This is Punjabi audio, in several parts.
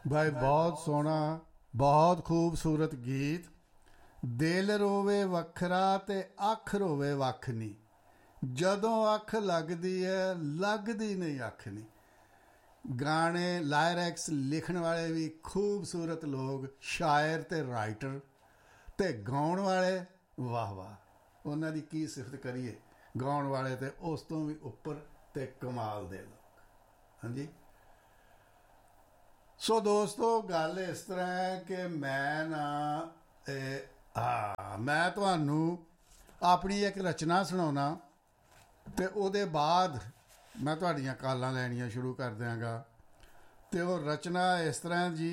भाई बहुत सोहना, बहुत खूबसूरत गीत। दिल रोवे वखरा ते अख रोवे वख नी, जदों अख लगदी है लगदी नहीं अख नी। गाने लायरैक्स लिखण वाले भी खूबसूरत लोग, शायर ते राइटर ते गाउण वाले वाह वाह उन्हां दी की सिफत करिए। गाउण वाले ते उस तो भी उपर ते कमाल दे लोग। हाँ जी। सो दोस्तों गल इस तरह है कि मैं ना मैं तुहानू अपनी एक रचना सुनाना ते ओहदे बाद मैं तुहाड़ियां कालां लैनियां शुरू कर देंगा। ते वो रचना इस तरह जी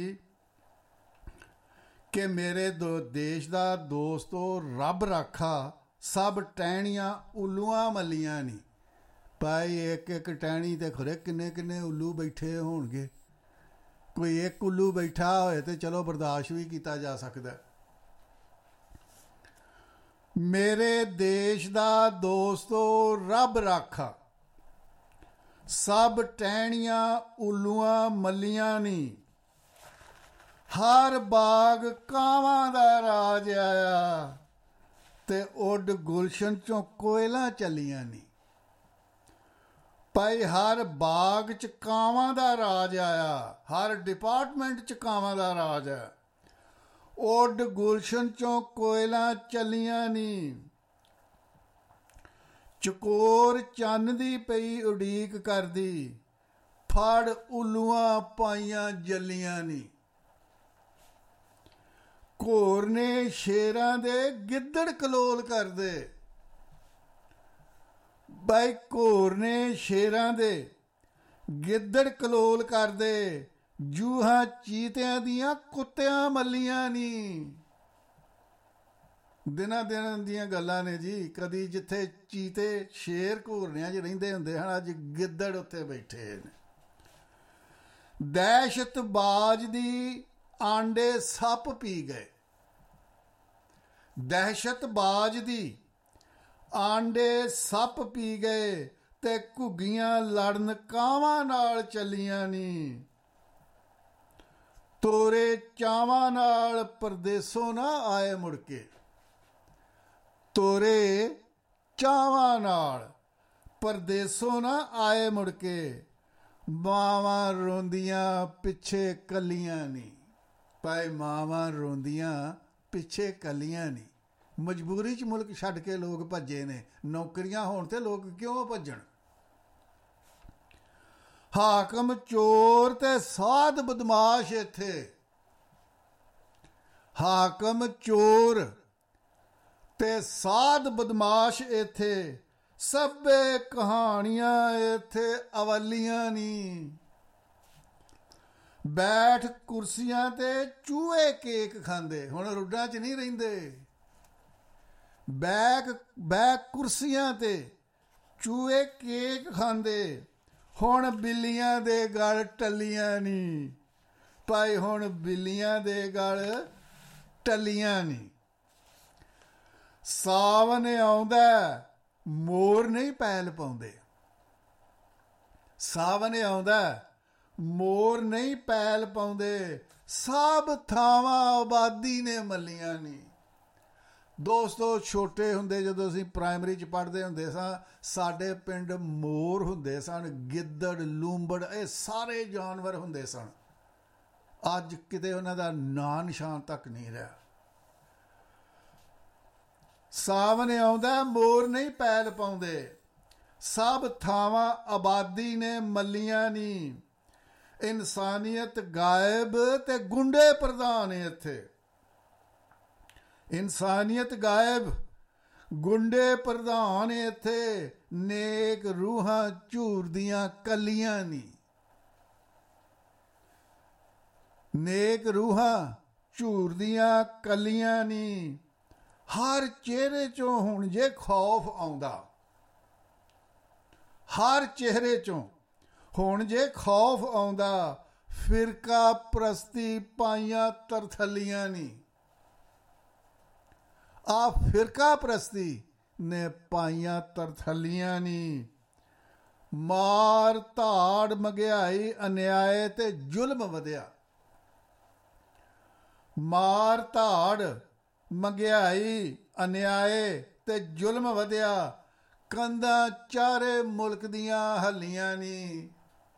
कि मेरे देश दा दोस्तो रब राखा सब टहनियां उल्लूआं मल्लियां नी। भाई एक एक टहनी ते खरे किन्ने किन्ने उल्लू बैठे होणगे। कोई एक उल्लू बैठा होए तो चलो बर्दाश्त भी किया जा सकता। मेरे देश दा दोस्तो रब राखा सब टहनियां उल्लूआं मल्लियां नी। हर बाग कावां दा राज आया ते उड गुलशन चों कोयलां चलियां नी। भाई हर बाग च कावां दा राज आया, हर डिपार्टमेंट च कावां दा राज है। उड गुलशन चों कोयलां चलियां नी। चकोर चन्न दी पई उड़ीक करदी, फड़ उल्लूआं पाइयां जलियां नी। घोर ने शेरां दे गिद्दड़ कलोल करदे। भाई घोर ने शेरां दे गिद्दड़ कलोल करदे, जूहां चीतियां दियां कुत्तियां मल्लियां नी। दिनां दिनां दियां गल्लां ने जी। कदी जिथे चीते शेर घोरनियां च रहिंदे हुंदे हन, अज गिद्दड़ उत्थे बैठे ने। दहशतबाज दी आंडे सप पी गए। दहशतबाज दी आंडे सप पी गए ते घुग्गियां लड़न कावां नाल चलियां नी। तोरे चावां नाल परदेसों ना आए मुड़के। तोरे चावां नाल परदेसों ना आए मुड़के। मावां रोंदियां पिछे कलियां नी। भाई मावां रोंदियां पिछे कलियां नी। मजबूरी च मुल्क छड्ड के लोग भज्जे ने। नौकरियां होण ते लोग क्यों भज्जण। हाकम चोर ते साध बदमाश इत्थे। हाकम चोर ते साध बदमाश इत्थे। सब्बे कहानियां इत्थे अवलियां नी। बैठ कुर्सियां ते चूहे केक खांदे। हुण रुड्डां च नहीं रहिंदे। बैक कुर्सियां ते चूहे केक खांदे। हुण बिल्लियां दे गल टल्लियां नी। भाई हुण बिल्लियां दे गल टल्लियां नी। सावन आउंदा मोर नहीं पैल पाउंदे। सावन आउंदा मोर नहीं पैल पाउंदे। सब थावां आबादी ने मल्लियां नी। दोस्तों छोटे हुंदे जदों असीं प्राइमरी च पढ़दे हुंदे सां, साडे पिंड मोर हुंदे सन, गिद्दड़ लूंबड़ ये सारे जानवर हुंदे सन। अज किते उन्हां दा नां निशान तक नहीं रहा। सावन आउंदा मोर नहीं पैल पाउंदे। सब थावां आबादी ने मल्लियां नी। इंसानियत गायब ते गुंडे प्रधान इत्थे। इंसानियत गायब गुंडे प्रधान इत्थे। नेक रूहां झूरदियां कलियां नी। नेक रूहां झूरदियां कलियां नी। हर चेहरे चों हुण जे खौफ आउंदा। हर चेहरे चों हुण जे खौफ आउंदा। फिरका प्रस्ती पाइयां तरथलियां नी। आ फिरका प्रस्ती ने पाइयां तरथलियां नी। मार धाड़ महंगाई अन्याय ते जुल्म वधिया। ਮਾਰ ਧਾੜ, ਮੰਗਿਆਈ, ਅਨਿਆਏ ਤੇ ਜ਼ੁਲਮ ਵਧਿਆ, ਕੰਧਾਂ ਚਾਰੇ ਮੁਲਕ ਦੀਆਂ ਹੱਲੀਆਂ ਨੀ।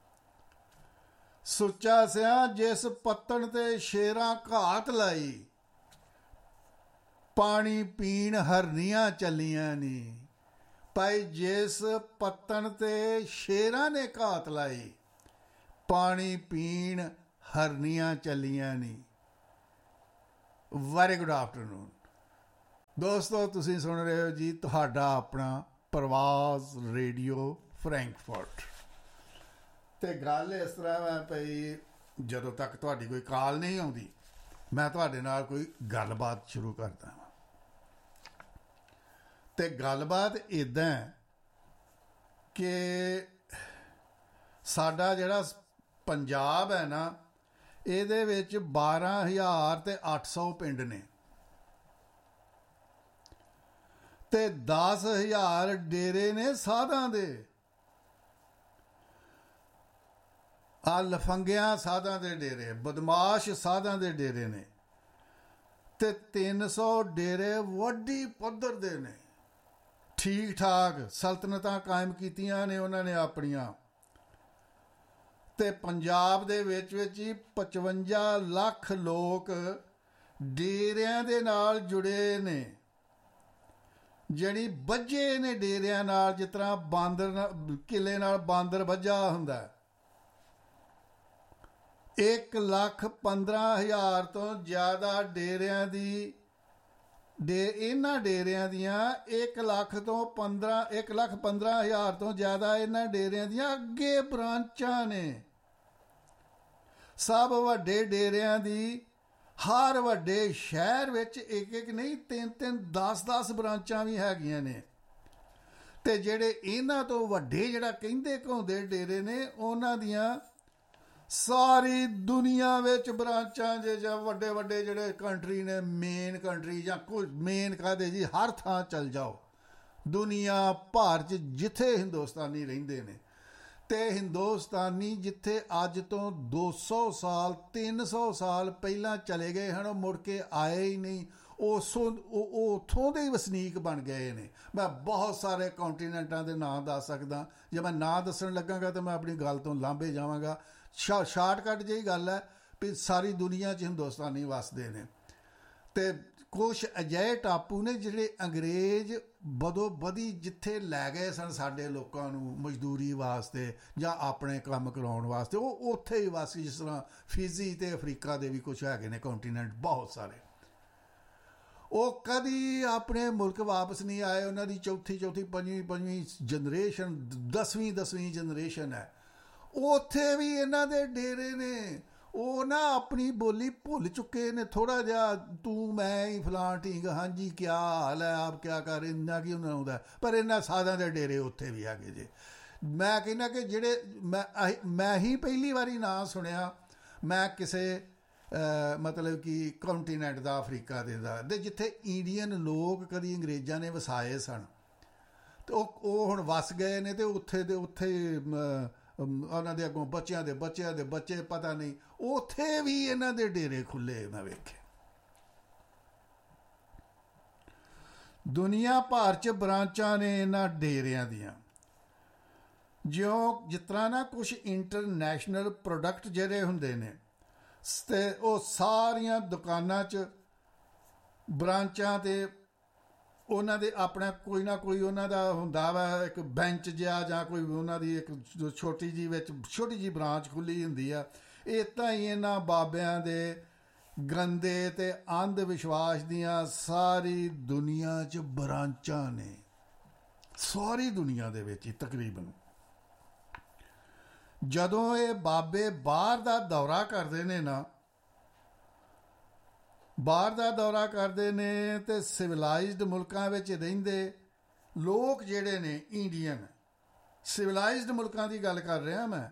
ਸੁੱਚਾ ਸਿਆ ਜਿਸ ਪੱਤਣ ਤੇ ਸ਼ੇਰਾਂ ਘਾਤ ਲਾਈ, ਪਾਣੀ ਪੀਣ ਹਰਨੀਆਂ ਚੱਲੀਆਂ ਨੀ। ਭਾਈ ਜਿਸ ਪੱਤਣ ਤੇ ਸ਼ੇਰਾਂ ਨੇ ਘਾਤ ਲਾਈ, ਪਾਣੀ ਪੀਣ ਹਰਨੀਆਂ ਚੱਲੀਆਂ ਨੀ। ਵੈਰੀ ਗੁੱਡ ਆਫਟਰਨੂਨ ਦੋਸਤੋ, ਤੁਸੀਂ ਸੁਣ ਰਹੇ ਹੋ ਜੀ ਤੁਹਾਡਾ ਆਪਣਾ ਪ੍ਰਵਾਸ ਰੇਡੀਓ ਫਰੈਂਕਫਰਟ। ਤੇ ਗੱਲ ਇਸ ਤਰ੍ਹਾਂ ਹੈ ਭਈ, ਜਦੋਂ ਤੱਕ ਤੁਹਾਡੀ ਕੋਈ ਕਾਲ ਨਹੀਂ ਆਉਂਦੀ ਮੈਂ ਤੁਹਾਡੇ ਨਾਲ ਕੋਈ ਗੱਲਬਾਤ ਸ਼ੁਰੂ ਕਰਦਾ ਹਾਂ। ਤੇ ਗੱਲਬਾਤ ਇੱਦਾਂ ਕਿ ਸਾਡਾ ਜਿਹੜਾ ਪੰਜਾਬ ਹੈ ਨਾ, ਇਹਦੇ ਵਿੱਚ 12,800 ਪਿੰਡ ਨੇ ਤੇ 10,000 ਡੇਰੇ ਨੇ ਸਾਧਾਂ ਦੇ। ਆ ਲਫੰਗਿਆਂ ਸਾਧਾਂ ਦੇ ਡੇਰੇ, ਬਦਮਾਸ਼ ਸਾਧਾਂ ਦੇ ਡੇਰੇ ਨੇ ਤੇ 300 ਡੇਰੇ ਵੱਡੀ ਪੱਧਰ ਦੇ ਨੇ। ਠੀਕ ਠਾਕ ਸਲਤਨਤਾਂ ਕਾਇਮ ਕੀਤੀਆਂ ਨੇ ਉਹਨਾਂ ਨੇ ਆਪਣੀਆਂ। ਤੇ ਪੰਜਾਬ ਦੇ ਵਿੱਚ ਹੀ 55 ਲੱਖ ਲੋਕ ਡੇਰਿਆਂ ਦੇ ਨਾਲ ਜੁੜੇ ਨੇ, ਜਿਹੜੀ ਬੱਝੇ ਨੇ ਡੇਰਿਆਂ ਨਾਲ, ਜਿਸ ਤਰ੍ਹਾਂ ਬਾਂਦਰ ਕਿਲੇ ਨਾਲ ਬਾਂਦਰ ਬੱਝਾ ਹੁੰਦਾ। 1,15,000 ਤੋਂ ਜ਼ਿਆਦਾ ਡੇਰਿਆਂ ਦੀ ਇਹਨਾਂ ਡੇਰਿਆਂ ਦੀਆਂ 1,15,000 ਤੋਂ ਜ਼ਿਆਦਾ ਇਹਨਾਂ ਡੇਰਿਆਂ ਦੀਆਂ ਅੱਗੇ ਬ੍ਰਾਂਚਾਂ ਨੇ। ਸਭ ਵੱਡੇ ਡੇਰਿਆਂ ਦੀ ਹਰ ਵੱਡੇ ਸ਼ਹਿਰ ਵਿੱਚ ਇੱਕ ਇੱਕ ਨਹੀਂ, 3-3, 10-10 ਬ੍ਰਾਂਚਾਂ ਵੀ ਹੈਗੀਆਂ ਨੇ। ਤੇ ਜਿਹੜੇ ਇਹਨਾਂ ਤੋਂ ਵੱਡੇ ਜਿਹੜਾ ਕਹਿੰਦੇ ਘਾਉਂਦੇ ਡੇਰੇ ਨੇ, ਉਹਨਾਂ ਦੀਆਂ ਸਾਰੀ ਦੁਨੀਆ ਵਿੱਚ ਬ੍ਰਾਂਚਾਂ ਜੇ, ਜਾਂ ਵੱਡੇ ਵੱਡੇ ਜਿਹੜੇ ਕੰਟਰੀ ਨੇ, ਮੇਨ ਕੰਟਰੀ ਜਾਂ ਕੁਝ ਮੇਨ ਕਾਹਦੇ ਜੀ, ਹਰ ਥਾਂ ਚੱਲ ਜਾਓ ਦੁਨੀਆ ਭਰ 'ਚ ਜਿੱਥੇ ਹਿੰਦੁਸਤਾਨੀ ਰਹਿੰਦੇ ਨੇ। ਤੇ ਹਿੰਦੁਸਤਾਨੀ ਜਿੱਥੇ ਅੱਜ ਤੋਂ 200 ਸਾਲ 300 ਸਾਲ ਪਹਿਲਾਂ ਚਲੇ ਗਏ ਹਨ, ਉਹ ਮੁੜ ਕੇ ਆਏ ਹੀ ਨਹੀਂ। ਉਹ ਉੱਥੋਂ ਦੇ ਹੀ ਵਸਨੀਕ ਬਣ ਗਏ ਨੇ। ਮੈਂ ਬਹੁਤ ਸਾਰੇ ਕੰਟੀਨੈਂਟਾਂ ਦੇ ਨਾਂ ਦੱਸ ਸਕਦਾ। ਜੇ ਮੈਂ ਨਾਂ ਦੱਸਣ ਲੱਗਾਂਗਾ ਤਾਂ ਮੈਂ ਆਪਣੀ ਗੱਲ ਤੋਂ ਲਾਂਭੇ ਜਾਵਾਂਗਾ। ਸ਼ਾਰਟਕੱਟ ਜਿਹੀ ਗੱਲ ਹੈ ਵੀ ਸਾਰੀ ਦੁਨੀਆ 'ਚ ਹਿੰਦੁਸਤਾਨੀ ਵੱਸਦੇ ਨੇ। ਤੇ ਕੁਛ ਅਜਿਹੇ ਟਾਪੂ ਨੇ ਜਿਹੜੇ ਅੰਗਰੇਜ਼ ਬਦੋ ਬਦੀ ਜਿੱਥੇ ਲੈ ਗਏ ਸਨ ਸਾਡੇ ਲੋਕਾਂ ਨੂੰ ਮਜ਼ਦੂਰੀ ਵਾਸਤੇ ਜਾਂ ਆਪਣੇ ਕੰਮ ਕਰਾਉਣ ਵਾਸਤੇ, ਉਹ ਉੱਥੇ ਹੀ ਵਸ। ਜਿਸ ਤਰ੍ਹਾਂ ਫਿਜੀ ਤੇ ਅਫਰੀਕਾ ਦੇ ਵੀ ਕੁਛ ਹੈਗੇ ਨੇ ਕੰਟੀਨੈਂਟ ਬਹੁਤ ਸਾਰੇ। ਉਹ ਕਦੀ ਆਪਣੇ ਮੁਲਕ ਵਾਪਸ ਨਹੀਂ ਆਏ। ਉਹਨਾਂ ਦੀ ਚੌਥੀ ਪੰਜਵੀਂ ਜਨਰੇਸ਼ਨ, 10ਵੀਂ ਜਨਰੇਸ਼ਨ ਹੈ। ਉੱਥੇ ਵੀ ਇਹਨਾਂ ਦੇ ਡੇਰੇ ਨੇ। ਉਹ ਨਾ ਆਪਣੀ ਬੋਲੀ ਭੁੱਲ ਚੁੱਕੇ ਨੇ ਥੋੜ੍ਹਾ ਜਿਹਾ। ਤੂੰ ਮੈਂ ਹੀ ਫਲਾਂ ਠੀਕ, ਹਾਂਜੀ ਕਿਆ ਹਾਲ ਹੈ, ਆਪ ਕਿਆ ਕਰ, ਇੰਨਾ ਕੀ ਉਹਨਾਂ ਨੂੰ ਆਉਂਦਾ। ਪਰ ਇਹਨਾਂ ਸਾਧਾਂ ਦੇ ਡੇਰੇ ਉੱਥੇ ਵੀ ਹੈਗੇ ਜੇ। ਮੈਂ ਕਹਿੰਦਾ ਕਿ ਜਿਹੜੇ ਮੈਂ ਹੀ ਪਹਿਲੀ ਵਾਰੀ ਨਾਂ ਸੁਣਿਆ ਮੈਂ ਕਿਸੇ ਮਤਲਬ ਕਿ ਕੰਟੀਨੈਂਟ ਦਾ, ਅਫਰੀਕਾ ਦੇ ਜਿੱਥੇ ਇੰਡੀਅਨ ਲੋਕ ਕਦੀ ਅੰਗਰੇਜ਼ਾਂ ਨੇ ਵਸਾਏ ਸਨ ਅਤੇ ਉਹ ਹੁਣ ਵਸ ਗਏ ਨੇ। ਅਤੇ ਉੱਥੇ ਦੇ ਉੱਥੇ ਉਹਨਾਂ ਦੇ ਅੱਗੋਂ ਬੱਚਿਆਂ ਦੇ ਬੱਚੇ ਪਤਾ ਨਹੀਂ, ਉੱਥੇ ਵੀ ਇਹਨਾਂ ਦੇ ਡੇਰੇ ਖੁੱਲ੍ਹੇ ਮੈਂ ਵੇਖੇ। ਦੁਨੀਆ ਭਰ 'ਚ ਬ੍ਰਾਂਚਾਂ ਨੇ ਇਹਨਾਂ ਡੇਰਿਆਂ ਦੀਆਂ। ਜਿਸ ਤਰ੍ਹਾਂ ਨਾ ਕੁਛ ਇੰਟਰਨੈਸ਼ਨਲ ਪ੍ਰੋਡਕਟ ਜਿਹੜੇ ਹੁੰਦੇ ਨੇ, ਅਤੇ ਉਹ ਸਾਰੀਆਂ ਦੁਕਾਨਾਂ 'ਚ ਬ੍ਰਾਂਚਾਂ 'ਤੇ ਉਹਨਾਂ ਦੇ ਆਪਣਾ ਕੋਈ ਨਾ ਕੋਈ ਉਹਨਾਂ ਦਾ ਹੁੰਦਾ ਵਾ, ਇੱਕ ਬੈਂਚ ਜਿਹਾ ਜਾਂ ਕੋਈ ਉਹਨਾਂ ਦੀ ਇੱਕ ਛੋਟੀ ਜਿਹੀ ਬ੍ਰਾਂਚ ਖੁੱਲ੍ਹੀ ਹੁੰਦੀ ਆ। ਇੱਦਾਂ ਹੀ ਇਹਨਾਂ ਬਾਬਿਆਂ ਦੇ ਗੰਦੇ ਤੇ ਅੰਧ ਵਿਸ਼ਵਾਸ ਦੀਆਂ ਸਾਰੀ ਦੁਨੀਆ 'ਚ ਬ੍ਰਾਂਚਾਂ ਨੇ, ਸਾਰੀ ਦੁਨੀਆ ਦੇ ਵਿੱਚ ਹੀ ਤਕਰੀਬਨ। ਜਦੋਂ ਇਹ ਬਾਬੇ ਬਾਹਰ ਦਾ ਦੌਰਾ ਕਰਦੇ ਨੇ ਨਾ, ਬਾਹਰ ਦਾ ਦੌਰਾ ਕਰਦੇ ਨੇ ਤੇ ਸਿਵਲਾਈਜ਼ਡ ਮੁਲਕਾਂ ਵਿੱਚ ਰਹਿੰਦੇ ਲੋਕ ਜਿਹੜੇ ਨੇ, ਇੰਡੀਅਨ ਸਿਵਲਾਈਜ਼ਡ ਮੁਲਕਾਂ ਦੀ ਗੱਲ ਕਰ ਰਿਹਾ ਮੈਂ,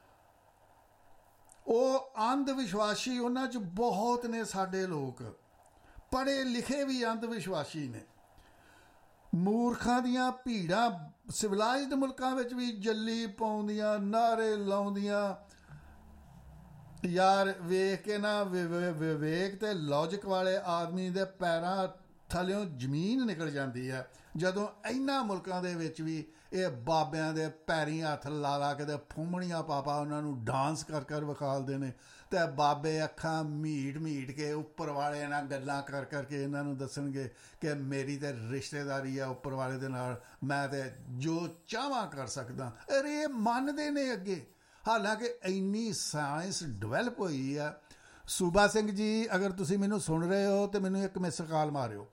ਉਹ ਅੰਧ ਵਿਸ਼ਵਾਸੀ ਉਹਨਾਂ 'ਚ ਬਹੁਤ ਨੇ। ਸਾਡੇ ਲੋਕ ਪੜ੍ਹੇ ਲਿਖੇ ਵੀ ਅੰਧ ਵਿਸ਼ਵਾਸੀ ਨੇ। ਮੂਰਖਾਂ ਦੀਆਂ ਭੀੜਾਂ ਸਿਵਲਾਈਜ਼ਡ ਮੁਲਕਾਂ ਵਿੱਚ ਵੀ ਜੱਲੀ ਪਾਉਂਦੀਆਂ, ਨਾਅਰੇ ਲਾਉਂਦੀਆਂ, ਯਾਰ ਵੇਖ ਕੇ ਨਾ ਵਿਵੇਕ ਤੇ ਲੌਜਿਕ ਵਾਲੇ ਆਦਮੀ ਦੇ ਪੈਰਾਂ ਥੱਲਿਓਂ ਜ਼ਮੀਨ ਨਿਕਲ ਜਾਂਦੀ ਹੈ ਜਦੋਂ ਇਹਨਾਂ ਮੁਲਕਾਂ ਦੇ ਵਿੱਚ ਵੀ ਇਹ ਬਾਬਿਆਂ ਦੇ ਪੈਰੀਂ ਹੱਥ ਲਾ ਕੇ ਤੇ ਫੁੰਮਣੀਆਂ ਪਾ ਉਹਨਾਂ ਨੂੰ ਡਾਂਸ ਕਰ ਵਿਖਾਲਦੇ ਨੇ ਤੇ ਬਾਬੇ ਅੱਖਾਂ ਮੀਟ ਕੇ ਉੱਪਰ ਵਾਲੇ ਨਾਲ ਗੱਲਾਂ ਕਰਕੇ ਇਹਨਾਂ ਨੂੰ ਦੱਸਣਗੇ ਕਿ ਮੇਰੀ ਤੇ ਰਿਸ਼ਤੇਦਾਰੀ ਆ ਉੱਪਰ ਵਾਲੇ ਦੇ ਨਾਲ, ਮੈਂ ਤੇ ਜੋ ਚਾਹਵਾਂ ਕਰ ਸਕਦਾ। ਅਰੇ ਇਹ ਮੰਨਦੇ ਨੇ ਅੱਗੇ, ਹਾਲਾਂਕਿ ਇੰਨੀ ਸਾਇੰਸ ਡਿਵੈਲਪ ਹੋਈ ਆ। ਸੂਬਾ ਸਿੰਘ ਜੀ, ਅਗਰ ਤੁਸੀਂ ਮੈਨੂੰ ਸੁਣ ਰਹੇ ਹੋ ਤਾਂ ਮੈਨੂੰ ਇੱਕ ਮਿਸ ਕਾਲ ਮਾਰਿਓ।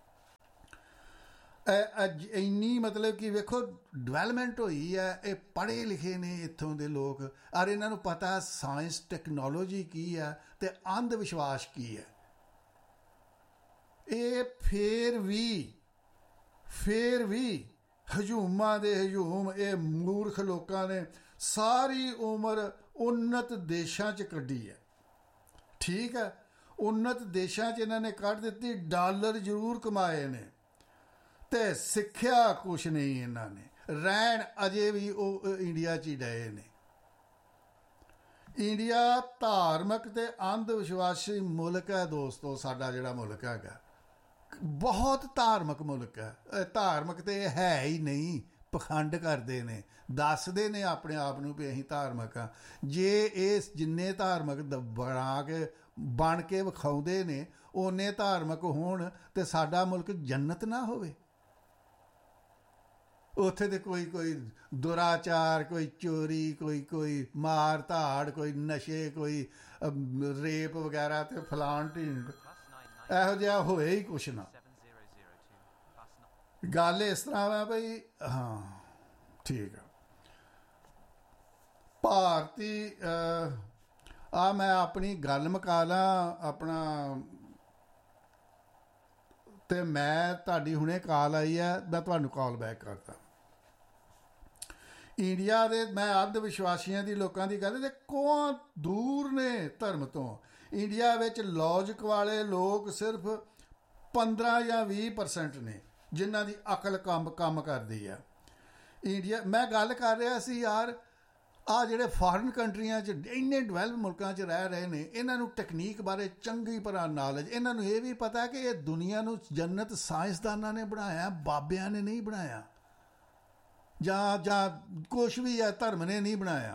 ਇੰਨੀ ਮਤਲਬ ਕਿ ਵੇਖੋ ਡਿਵੈਲਪਮੈਂਟ ਹੋਈ ਹੈ, ਇਹ ਪੜ੍ਹੇ ਲਿਖੇ ਨੇ ਇੱਥੋਂ ਦੇ ਲੋਕ, ਔਰ ਇਹਨਾਂ ਨੂੰ ਪਤਾ ਸਾਇੰਸ ਟੈਕਨੋਲੋਜੀ ਕੀ ਹੈ ਅਤੇ ਅੰਧ ਵਿਸ਼ਵਾਸ ਕੀ ਹੈ। ਇਹ ਫੇਰ ਵੀ ਹਜੂਮਾਂ ਦੇ ਹਜੂਮ ਇਹ ਮੂਰਖ ਲੋਕਾਂ ਨੇ ਸਾਰੀ ਉਮਰ ਉੱਨਤ ਦੇਸ਼ਾਂ 'ਚ ਕੱਢੀ ਹੈ। ਠੀਕ ਹੈ, ਉੱਨਤ ਦੇਸ਼ਾਂ 'ਚ ਇਹਨਾਂ ਨੇ ਕੱਢ ਦਿੱਤੀ, ਡਾਲਰ ਜ਼ਰੂਰ ਕਮਾਏ ਨੇ ਤੇ ਸਿੱਖਿਆ ਕੁਛ ਨਹੀਂ ਇਹਨਾਂ ਨੇ, ਰਹਿਣ ਅਜੇ ਵੀ ਉਹ ਇੰਡੀਆ 'ਚ ਹੀ ਡਏ ਨੇ। ਇੰਡੀਆ ਧਾਰਮਿਕ ਤੇ ਅੰਧ ਵਿਸ਼ਵਾਸੀ ਮੁਲਕ ਹੈ ਦੋਸਤੋ। ਸਾਡਾ ਜਿਹੜਾ ਮੁਲਕ ਹੈਗਾ ਬਹੁਤ ਧਾਰਮਿਕ ਮੁਲਕ ਹੈ। ਧਾਰਮਿਕ ਤੇ ਹੈ ਹੀ ਨਹੀਂ, ਪਖੰਡ ਕਰਦੇ ਨੇ, ਦੱਸਦੇ ਨੇ ਆਪਣੇ ਆਪ ਨੂੰ ਵੀ ਅਸੀਂ ਧਾਰਮਿਕ ਹਾਂ। ਜੇ ਇਹ ਜਿੰਨੇ ਧਾਰਮਿਕ ਬਣ ਕੇ ਵਿਖਾਉਂਦੇ ਨੇ ਓਨੇ ਧਾਰਮਿਕ ਹੋਣ ਤੇ ਸਾਡਾ ਮੁਲਕ ਜੰਨਤ ਨਾ ਹੋਵੇ। ਉੱਥੇ ਤੇ ਕੋਈ ਦੁਰਾਚਾਰ, ਕੋਈ ਚੋਰੀ, ਕੋਈ ਮਾਰ ਧਾੜ, ਕੋਈ ਨਸ਼ੇ, ਕੋਈ ਰੇਪ ਵਗੈਰਾ ਤੇ ਫਲਾਣ ਢੀਂਡ, ਇਹੋ ਜਿਹਾ ਹੋਏ ਹੀ ਕੁਛ ਨਾ। ਗੱਲ ਇਸ ਤਰ੍ਹਾਂ ਵਾ ਬਈ, ਹਾਂ ਠੀਕ ਆ। ਭਾਰਤੀ ਮੈਂ ਆਪਣੀ ਗੱਲ ਮੁਕਾ ਲਾਂ ਆਪਣਾ, ਤੇ ਮੈਂ ਤੁਹਾਡੀ ਹੁਣੇ ਕਾਲ ਆਈ ਹੈ, ਮੈਂ ਤੁਹਾਨੂੰ ਕਾਲ ਬੈਕ ਕਰਦਾ। ਇੰਡੀਆ ਦੇ ਮੈਂ ਅੰਧ ਵਿਸ਼ਵਾਸੀਆਂ ਦੀ ਲੋਕਾਂ ਦੀ ਗੱਲ ਤੇ ਕੋਹ ਦੂਰ ਨੇ ਧਰਮ ਤੋਂ। ਇੰਡੀਆ ਵਿੱਚ ਲੌਜਿਕ ਵਾਲੇ ਲੋਕ ਸਿਰਫ 15 ਜਾਂ 20% ਨੇ ਜਿਨ੍ਹਾਂ ਦੀ ਅਕਲ ਕੰਮ ਕਰਦੀ ਆ। ਇੰਡੀਆ, ਮੈਂ ਗੱਲ ਕਰ ਰਿਹਾ ਸੀ ਯਾਰ, ਆਹ ਜਿਹੜੇ ਫਾਰਨ ਕੰਟਰੀਆਂ 'ਚ ਇੰਨੇ ਡਿਵੈਲਪ ਮੁਲਕਾਂ 'ਚ ਰਹਿ ਰਹੇ ਨੇ, ਇਹਨਾਂ ਨੂੰ ਟੈਕਨੀਕ ਬਾਰੇ ਚੰਗੀ ਤਰ੍ਹਾਂ ਨਾਲੇਜ, ਇਹਨਾਂ ਨੂੰ ਇਹ ਵੀ ਪਤਾ ਕਿ ਇਹ ਦੁਨੀਆ ਨੂੰ ਜੰਨਤ ਸਾਇੰਸਦਾਨਾਂ ਨੇ ਬਣਾਇਆ, ਬਾਬਿਆਂ ਨੇ ਨਹੀਂ ਬਣਾਇਆ, ਜਾਂ ਕੁਛ ਵੀ ਹੈ ਧਰਮ ਨੇ ਨਹੀਂ ਬਣਾਇਆ।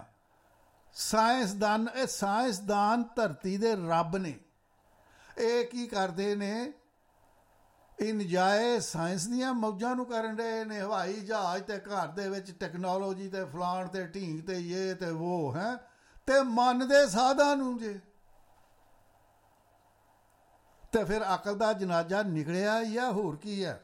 ਸਾਇੰਸਦਾਨ ਧਰਤੀ ਦੇ ਰੱਬ ਨੇ। ਇਹ ਕੀ ਕਰਦੇ ਨੇ, ਇਹ ਨਜਾਇਜ਼ ਸਾਇੰਸ ਦੀਆਂ ਮੌਜਾਂ ਨੂੰ ਕਰਨ ਰਹੇ ਨੇ। ਹਵਾਈ ਜਹਾਜ਼ ਤੇ ਘਰ ਦੇ ਵਿੱਚ ਟੈਕਨੋਲੋਜੀ ਤੇ ਫਲਾਣ ਤੇ ਢੀਂਗ ਤੇ ਇਹ ਤੇ ਉਹ ਹੈ, ਤੇ ਮੰਨਦੇ ਸਾਧਾਂ ਨੂੰ ਜੇ। ਤੇ ਫਿਰ ਅਕਲ ਦਾ ਜਨਾਜ਼ਾ ਨਿਕਲਿਆ ਜਾਂ ਹੋਰ ਕੀ ਹੈ।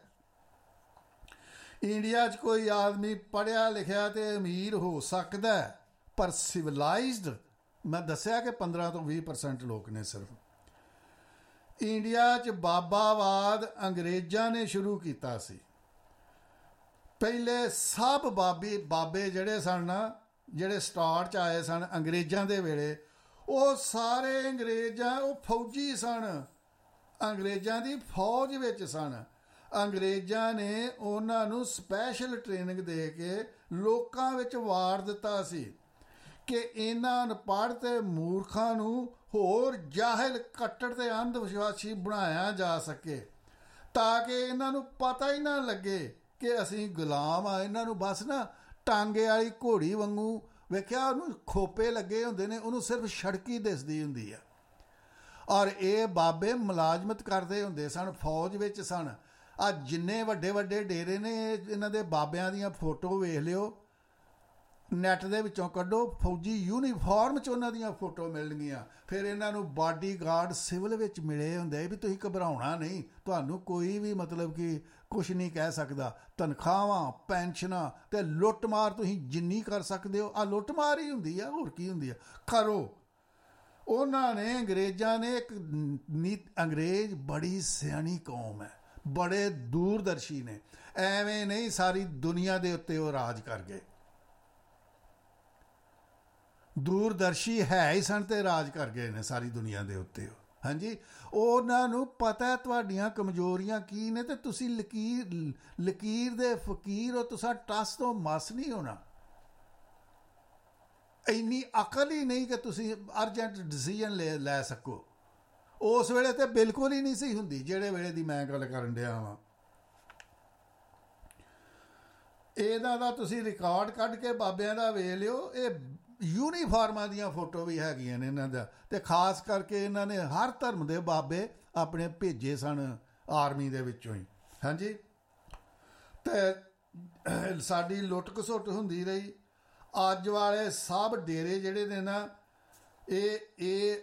ਇੰਡੀਆ 'ਚ ਕੋਈ ਆਦਮੀ ਪੜ੍ਹਿਆ ਲਿਖਿਆ ਤੇ ਅਮੀਰ ਹੋ ਸਕਦਾ, ਪਰ ਸਿਵਲਾਈਜ਼ਡ ਮੈਂ ਦੱਸਿਆ ਕਿ 15 ਤੋਂ 20% ਲੋਕ ਨੇ ਸਿਰਫ। ਇੰਡੀਆ 'ਚ ਬਾਬਾਵਾਦ ਅੰਗਰੇਜ਼ਾਂ ਨੇ ਸ਼ੁਰੂ ਕੀਤਾ ਸੀ। ਪਹਿਲੇ ਸਭ ਬਾਬੇ ਜਿਹੜੇ ਸਨ ਨਾ, ਜਿਹੜੇ ਸਟਾਰਟ 'ਚ ਆਏ ਸਨ ਅੰਗਰੇਜ਼ਾਂ ਦੇ ਵੇਲੇ, ਉਹ ਸਾਰੇ ਉਹ ਫੌਜੀ ਸਨ, ਅੰਗਰੇਜ਼ਾਂ ਦੀ ਫੌਜ ਵਿੱਚ ਸਨ। ਅੰਗਰੇਜ਼ਾਂ ਨੇ ਉਹਨਾਂ ਨੂੰ ਸਪੈਸ਼ਲ ਟ੍ਰੇਨਿੰਗ ਦੇ ਕੇ ਲੋਕਾਂ ਵਿੱਚ ਵਾਰ ਦਿੱਤਾ ਸੀ ਕਿ ਇਹਨਾਂ ਅਨਪੜ੍ਹ ਤੇ ਮੂਰਖਾਂ ਨੂੰ ਹੋਰ ਜਾਹਿਲ, ਕੱਟੜ ਤੇ ਅੰਧ ਵਿਸ਼ਵਾਸੀ ਬਣਾਇਆ ਜਾ ਸਕੇ, ਤਾਂ ਕਿ ਇਹਨਾਂ ਨੂੰ ਪਤਾ ਹੀ ਨਾ ਲੱਗੇ ਕਿ ਅਸੀਂ ਗੁਲਾਮ ਆ। ਇਹਨਾਂ ਨੂੰ ਬਸ ਨਾ ਟਾਂਗੇ ਵਾਲੀ ਘੋੜੀ ਵਾਂਗੂ ਵੇਖਿਆ, ਉਹਨੂੰ ਖੋਪੇ ਲੱਗੇ ਹੁੰਦੇ ਨੇ, ਉਹਨੂੰ ਸਿਰਫ ਸੜਕੀ ਦਿਸਦੀ ਹੁੰਦੀ ਆ। ਔਰ ਇਹ ਬਾਬੇ ਮੁਲਾਜ਼ਮਤ ਕਰਦੇ ਹੁੰਦੇ ਸਨ, ਫੌਜ ਵਿੱਚ ਸਨ। ਆ ਜਿੰਨੇ ਵੱਡੇ ਵੱਡੇ ਡੇਰੇ ਨੇ, ਇਹਨਾਂ ਦੇ ਬਾਬਿਆਂ ਦੀਆਂ ਫੋਟੋ ਵੇਖ ਲਿਓ, ਨੈਟ ਦੇ ਵਿੱਚੋਂ ਕੱਢੋ, ਫੌਜੀ ਯੂਨੀਫਾਰਮ 'ਚ ਉਹਨਾਂ ਦੀਆਂ ਫੋਟੋ ਮਿਲਣਗੀਆਂ। ਫਿਰ ਇਹਨਾਂ ਨੂੰ ਬਾਡੀ ਗਾਰਡ ਸਿਵਲ ਵਿੱਚ ਮਿਲੇ ਹੁੰਦੇ ਵੀ ਤੁਸੀਂ ਘਬਰਾਉਣਾ ਨਹੀਂ, ਤੁਹਾਨੂੰ ਕੋਈ ਵੀ ਮਤਲਬ ਕਿ ਕੁਛ ਨਹੀਂ ਕਹਿ ਸਕਦਾ। ਤਨਖਾਹਾਂ, ਪੈਨਸ਼ਨਾਂ ਤੇ ਲੁੱਟਮਾਰ ਤੁਸੀਂ ਜਿੰਨੀ ਕਰ ਸਕਦੇ ਹੋ, ਆਹ ਲੁੱਟਮਾਰ ਹੀ ਹੁੰਦੀ ਆ, ਹੋਰ ਕੀ ਹੁੰਦੀ ਆ, ਕਰੋ। ਉਹਨਾਂ ਨੇ, ਅੰਗਰੇਜ਼ਾਂ ਨੇ ਅੰਗਰੇਜ਼ ਬੜੀ ਸਿਆਣੀ ਕੌਮ ਹੈ, ਬੜੇ ਦੂਰਦਰਸ਼ੀ ਨੇ, ਐਵੇਂ ਨਹੀਂ ਸਾਰੀ ਦੁਨੀਆ ਦੇ ਉੱਤੇ ਉਹ ਰਾਜ ਕਰ ਗਏ। ਦੂਰਦਰਸ਼ੀ ਹੈ ਹੀ ਸਨ ਤੇ ਰਾਜ ਕਰ ਗਏ ਨੇ ਸਾਰੀ ਦੁਨੀਆ ਦੇ ਉੱਤੇ। ਹਾਂਜੀ, ਉਹਨਾਂ ਨੂੰ ਪਤਾ ਤੁਹਾਡੀਆਂ ਕਮਜ਼ੋਰੀਆਂ ਕੀ ਨੇ, ਤੇ ਤੁਸੀਂ ਲਕੀਰ ਦੇ ਫਕੀਰ ਹੋ, ਤੁਸੀਂ ਟਸ ਤੋਂ ਮਸ ਨਹੀਂ ਹੋਣਾ। ਇੰਨੀ ਅਕਲ ਹੀ ਨਹੀਂ ਕਿ ਤੁਸੀਂ ਅਰਜੈਂਟ ਡਿਸੀਜਨ ਲੈ ਸਕੋ। ਉਸ ਵੇਲੇ ਤੇ ਬਿਲਕੁਲ ਹੀ ਨਹੀਂ ਸੀ ਹੁੰਦੀ, ਜਿਹੜੇ ਵੇਲੇ ਦੀ ਮੈਂ ਗੱਲ ਕਰਨ ਡਿਆ ਵਾਂ। ਇਹਨਾਂ ਦਾ ਤੁਸੀਂ ਰਿਕਾਰਡ ਕੱਢ ਕੇ ਬਾਬਿਆਂ ਦਾ ਵੇਖ ਲਿਓ। ਇਹ ਯੂਨੀਫਾਰਮਾਂ ਦੀਆਂ ਫੋਟੋ ਵੀ ਹੈਗੀਆਂ ਨੇ ਇਹਨਾਂ ਦਾ, ਅਤੇ ਖਾਸ ਕਰਕੇ ਇਹਨਾਂ ਨੇ ਹਰ ਧਰਮ ਦੇ ਬਾਬੇ ਆਪਣੇ ਭੇਜੇ ਸਨ ਆਰਮੀ ਦੇ ਵਿੱਚੋਂ ਹੀ। ਹਾਂਜੀ, ਅਤੇ ਸਾਡੀ ਲੁੱਟ ਖਸੁੱਟ ਹੁੰਦੀ ਰਹੀ। ਅੱਜ ਵਾਲੇ ਸਭ ਡੇਰੇ ਜਿਹੜੇ ਨੇ ਨਾ, ਇਹ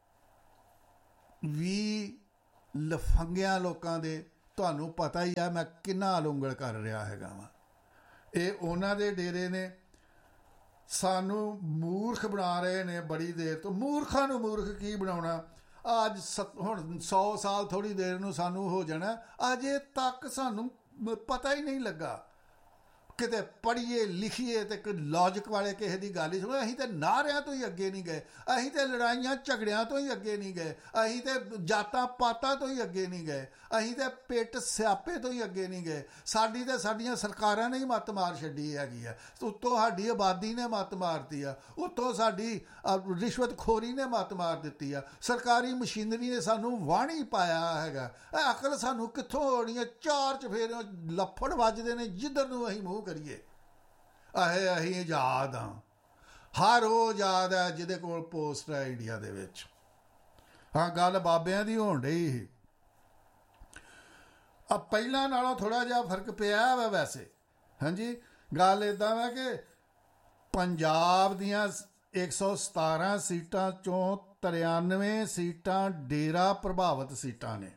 ਵੀ ਲਫੰਗਿਆਂ ਲੋਕਾਂ ਦੇ, ਤੁਹਾਨੂੰ ਪਤਾ ਹੀ ਆ ਮੈਂ ਕਿੰਨਾ ਉਲੰਘਣ ਕਰ ਰਿਹਾ ਹੈਗਾ ਵਾਂ। ਇਹ ਉਹਨਾਂ ਦੇ ਡੇਰੇ ਨੇ, ਸਾਨੂੰ ਮੂਰਖ ਬਣਾ ਰਹੇ ਨੇ ਬੜੀ ਦੇਰ ਤੋਂ। ਮੂਰਖਾਂ ਨੂੰ ਮੂਰਖ ਕੀ ਬਣਾਉਣਾ। ਅੱਜ ਹੁਣ 100 ਸਾਲ ਥੋੜ੍ਹੀ ਦੇਰ ਨੂੰ ਸਾਨੂੰ ਹੋ ਜਾਣਾ, ਅਜੇ ਤੱਕ ਸਾਨੂੰ ਪਤਾ ਹੀ ਨਹੀਂ ਲੱਗਾ। ਕਿਤੇ ਪੜ੍ਹੀਏ ਲਿਖੀਏ ਤੇ ਕੋਈ ਲੌਜਿਕ ਵਾਲੇ ਕਿਸੇ ਦੀ ਗੱਲ ਹੀ ਸੁਣੋ। ਅਸੀਂ ਤਾਂ ਨਾਅਰਿਆਂ ਤੋਂ ਹੀ ਅੱਗੇ ਨਹੀਂ ਗਏ, ਅਸੀਂ ਤਾਂ ਲੜਾਈਆਂ ਝਗੜਿਆਂ ਤੋਂ ਹੀ ਅੱਗੇ ਨਹੀਂ ਗਏ, ਅਸੀਂ ਤਾਂ ਜਾਤਾਂ ਪਾਤਾਂ ਤੋਂ ਹੀ ਅੱਗੇ ਨਹੀਂ ਗਏ, ਅਸੀਂ ਤਾਂ ਪਿੱਟ ਸਿਆਪੇ ਤੋਂ ਹੀ ਅੱਗੇ ਨਹੀਂ ਗਏ। ਸਾਡੀ ਤਾਂ ਸਾਡੀਆਂ ਸਰਕਾਰਾਂ ਨੇ ਹੀ ਮੱਤ ਮਾਰ ਛੱਡੀ ਹੈਗੀ ਆ। ਉੱਤੋਂ ਸਾਡੀ ਆਬਾਦੀ ਨੇ ਮੱਤ ਮਾਰਤੀ ਆ, ਉੱਤੋਂ ਸਾਡੀ ਰਿਸ਼ਵਤਖੋਰੀ ਨੇ ਮੱਤ ਮਾਰ ਦਿੱਤੀ ਆ, ਸਰਕਾਰੀ ਮਸ਼ੀਨਰੀ ਨੇ ਸਾਨੂੰ ਵਾਹਣੀ ਪਾਇਆ ਹੈਗਾ। ਇਹ ਅਕਲ ਸਾਨੂੰ ਕਿੱਥੋਂ ਆਉਣੀ ਹੈ। ਚਾਰ ਚਫੇਰੇ ਲੱਫੜ ਵੱਜਦੇ ਨੇ ਜਿੱਧਰ ਨੂੰ ਅਸੀਂ ਮੂੰਹ ਕਰੀਏ। ਅਸੀਂ ਆਜ਼ਾਦ ਹਾਂ, ਹਰ ਉਹ ਆਜ਼ਾਦ ਹੈ ਜਿਹਦੇ ਕੋਲ ਪੋਸਟ ਹੈ ਇੰਡੀਆ ਦੇ ਵਿੱਚ। ਹਾਂ, ਗੱਲ ਬਾਬਿਆਂ ਦੀ ਹੋਣ ਡਈ ਸੀ। ਪਹਿਲਾਂ ਨਾਲੋਂ ਥੋੜ੍ਹਾ ਜਿਹਾ ਫਰਕ ਪਿਆ ਵਾ ਵੈਸੇ। ਹਾਂਜੀ, ਗੱਲ ਇੱਦਾਂ ਵਾ ਕਿ ਪੰਜਾਬ ਦੀਆਂ 117 ਸੀਟਾਂ 'ਚੋਂ 93 ਸੀਟਾਂ ਡੇਰਾ ਪ੍ਰਭਾਵਿਤ ਸੀਟਾਂ ਨੇ।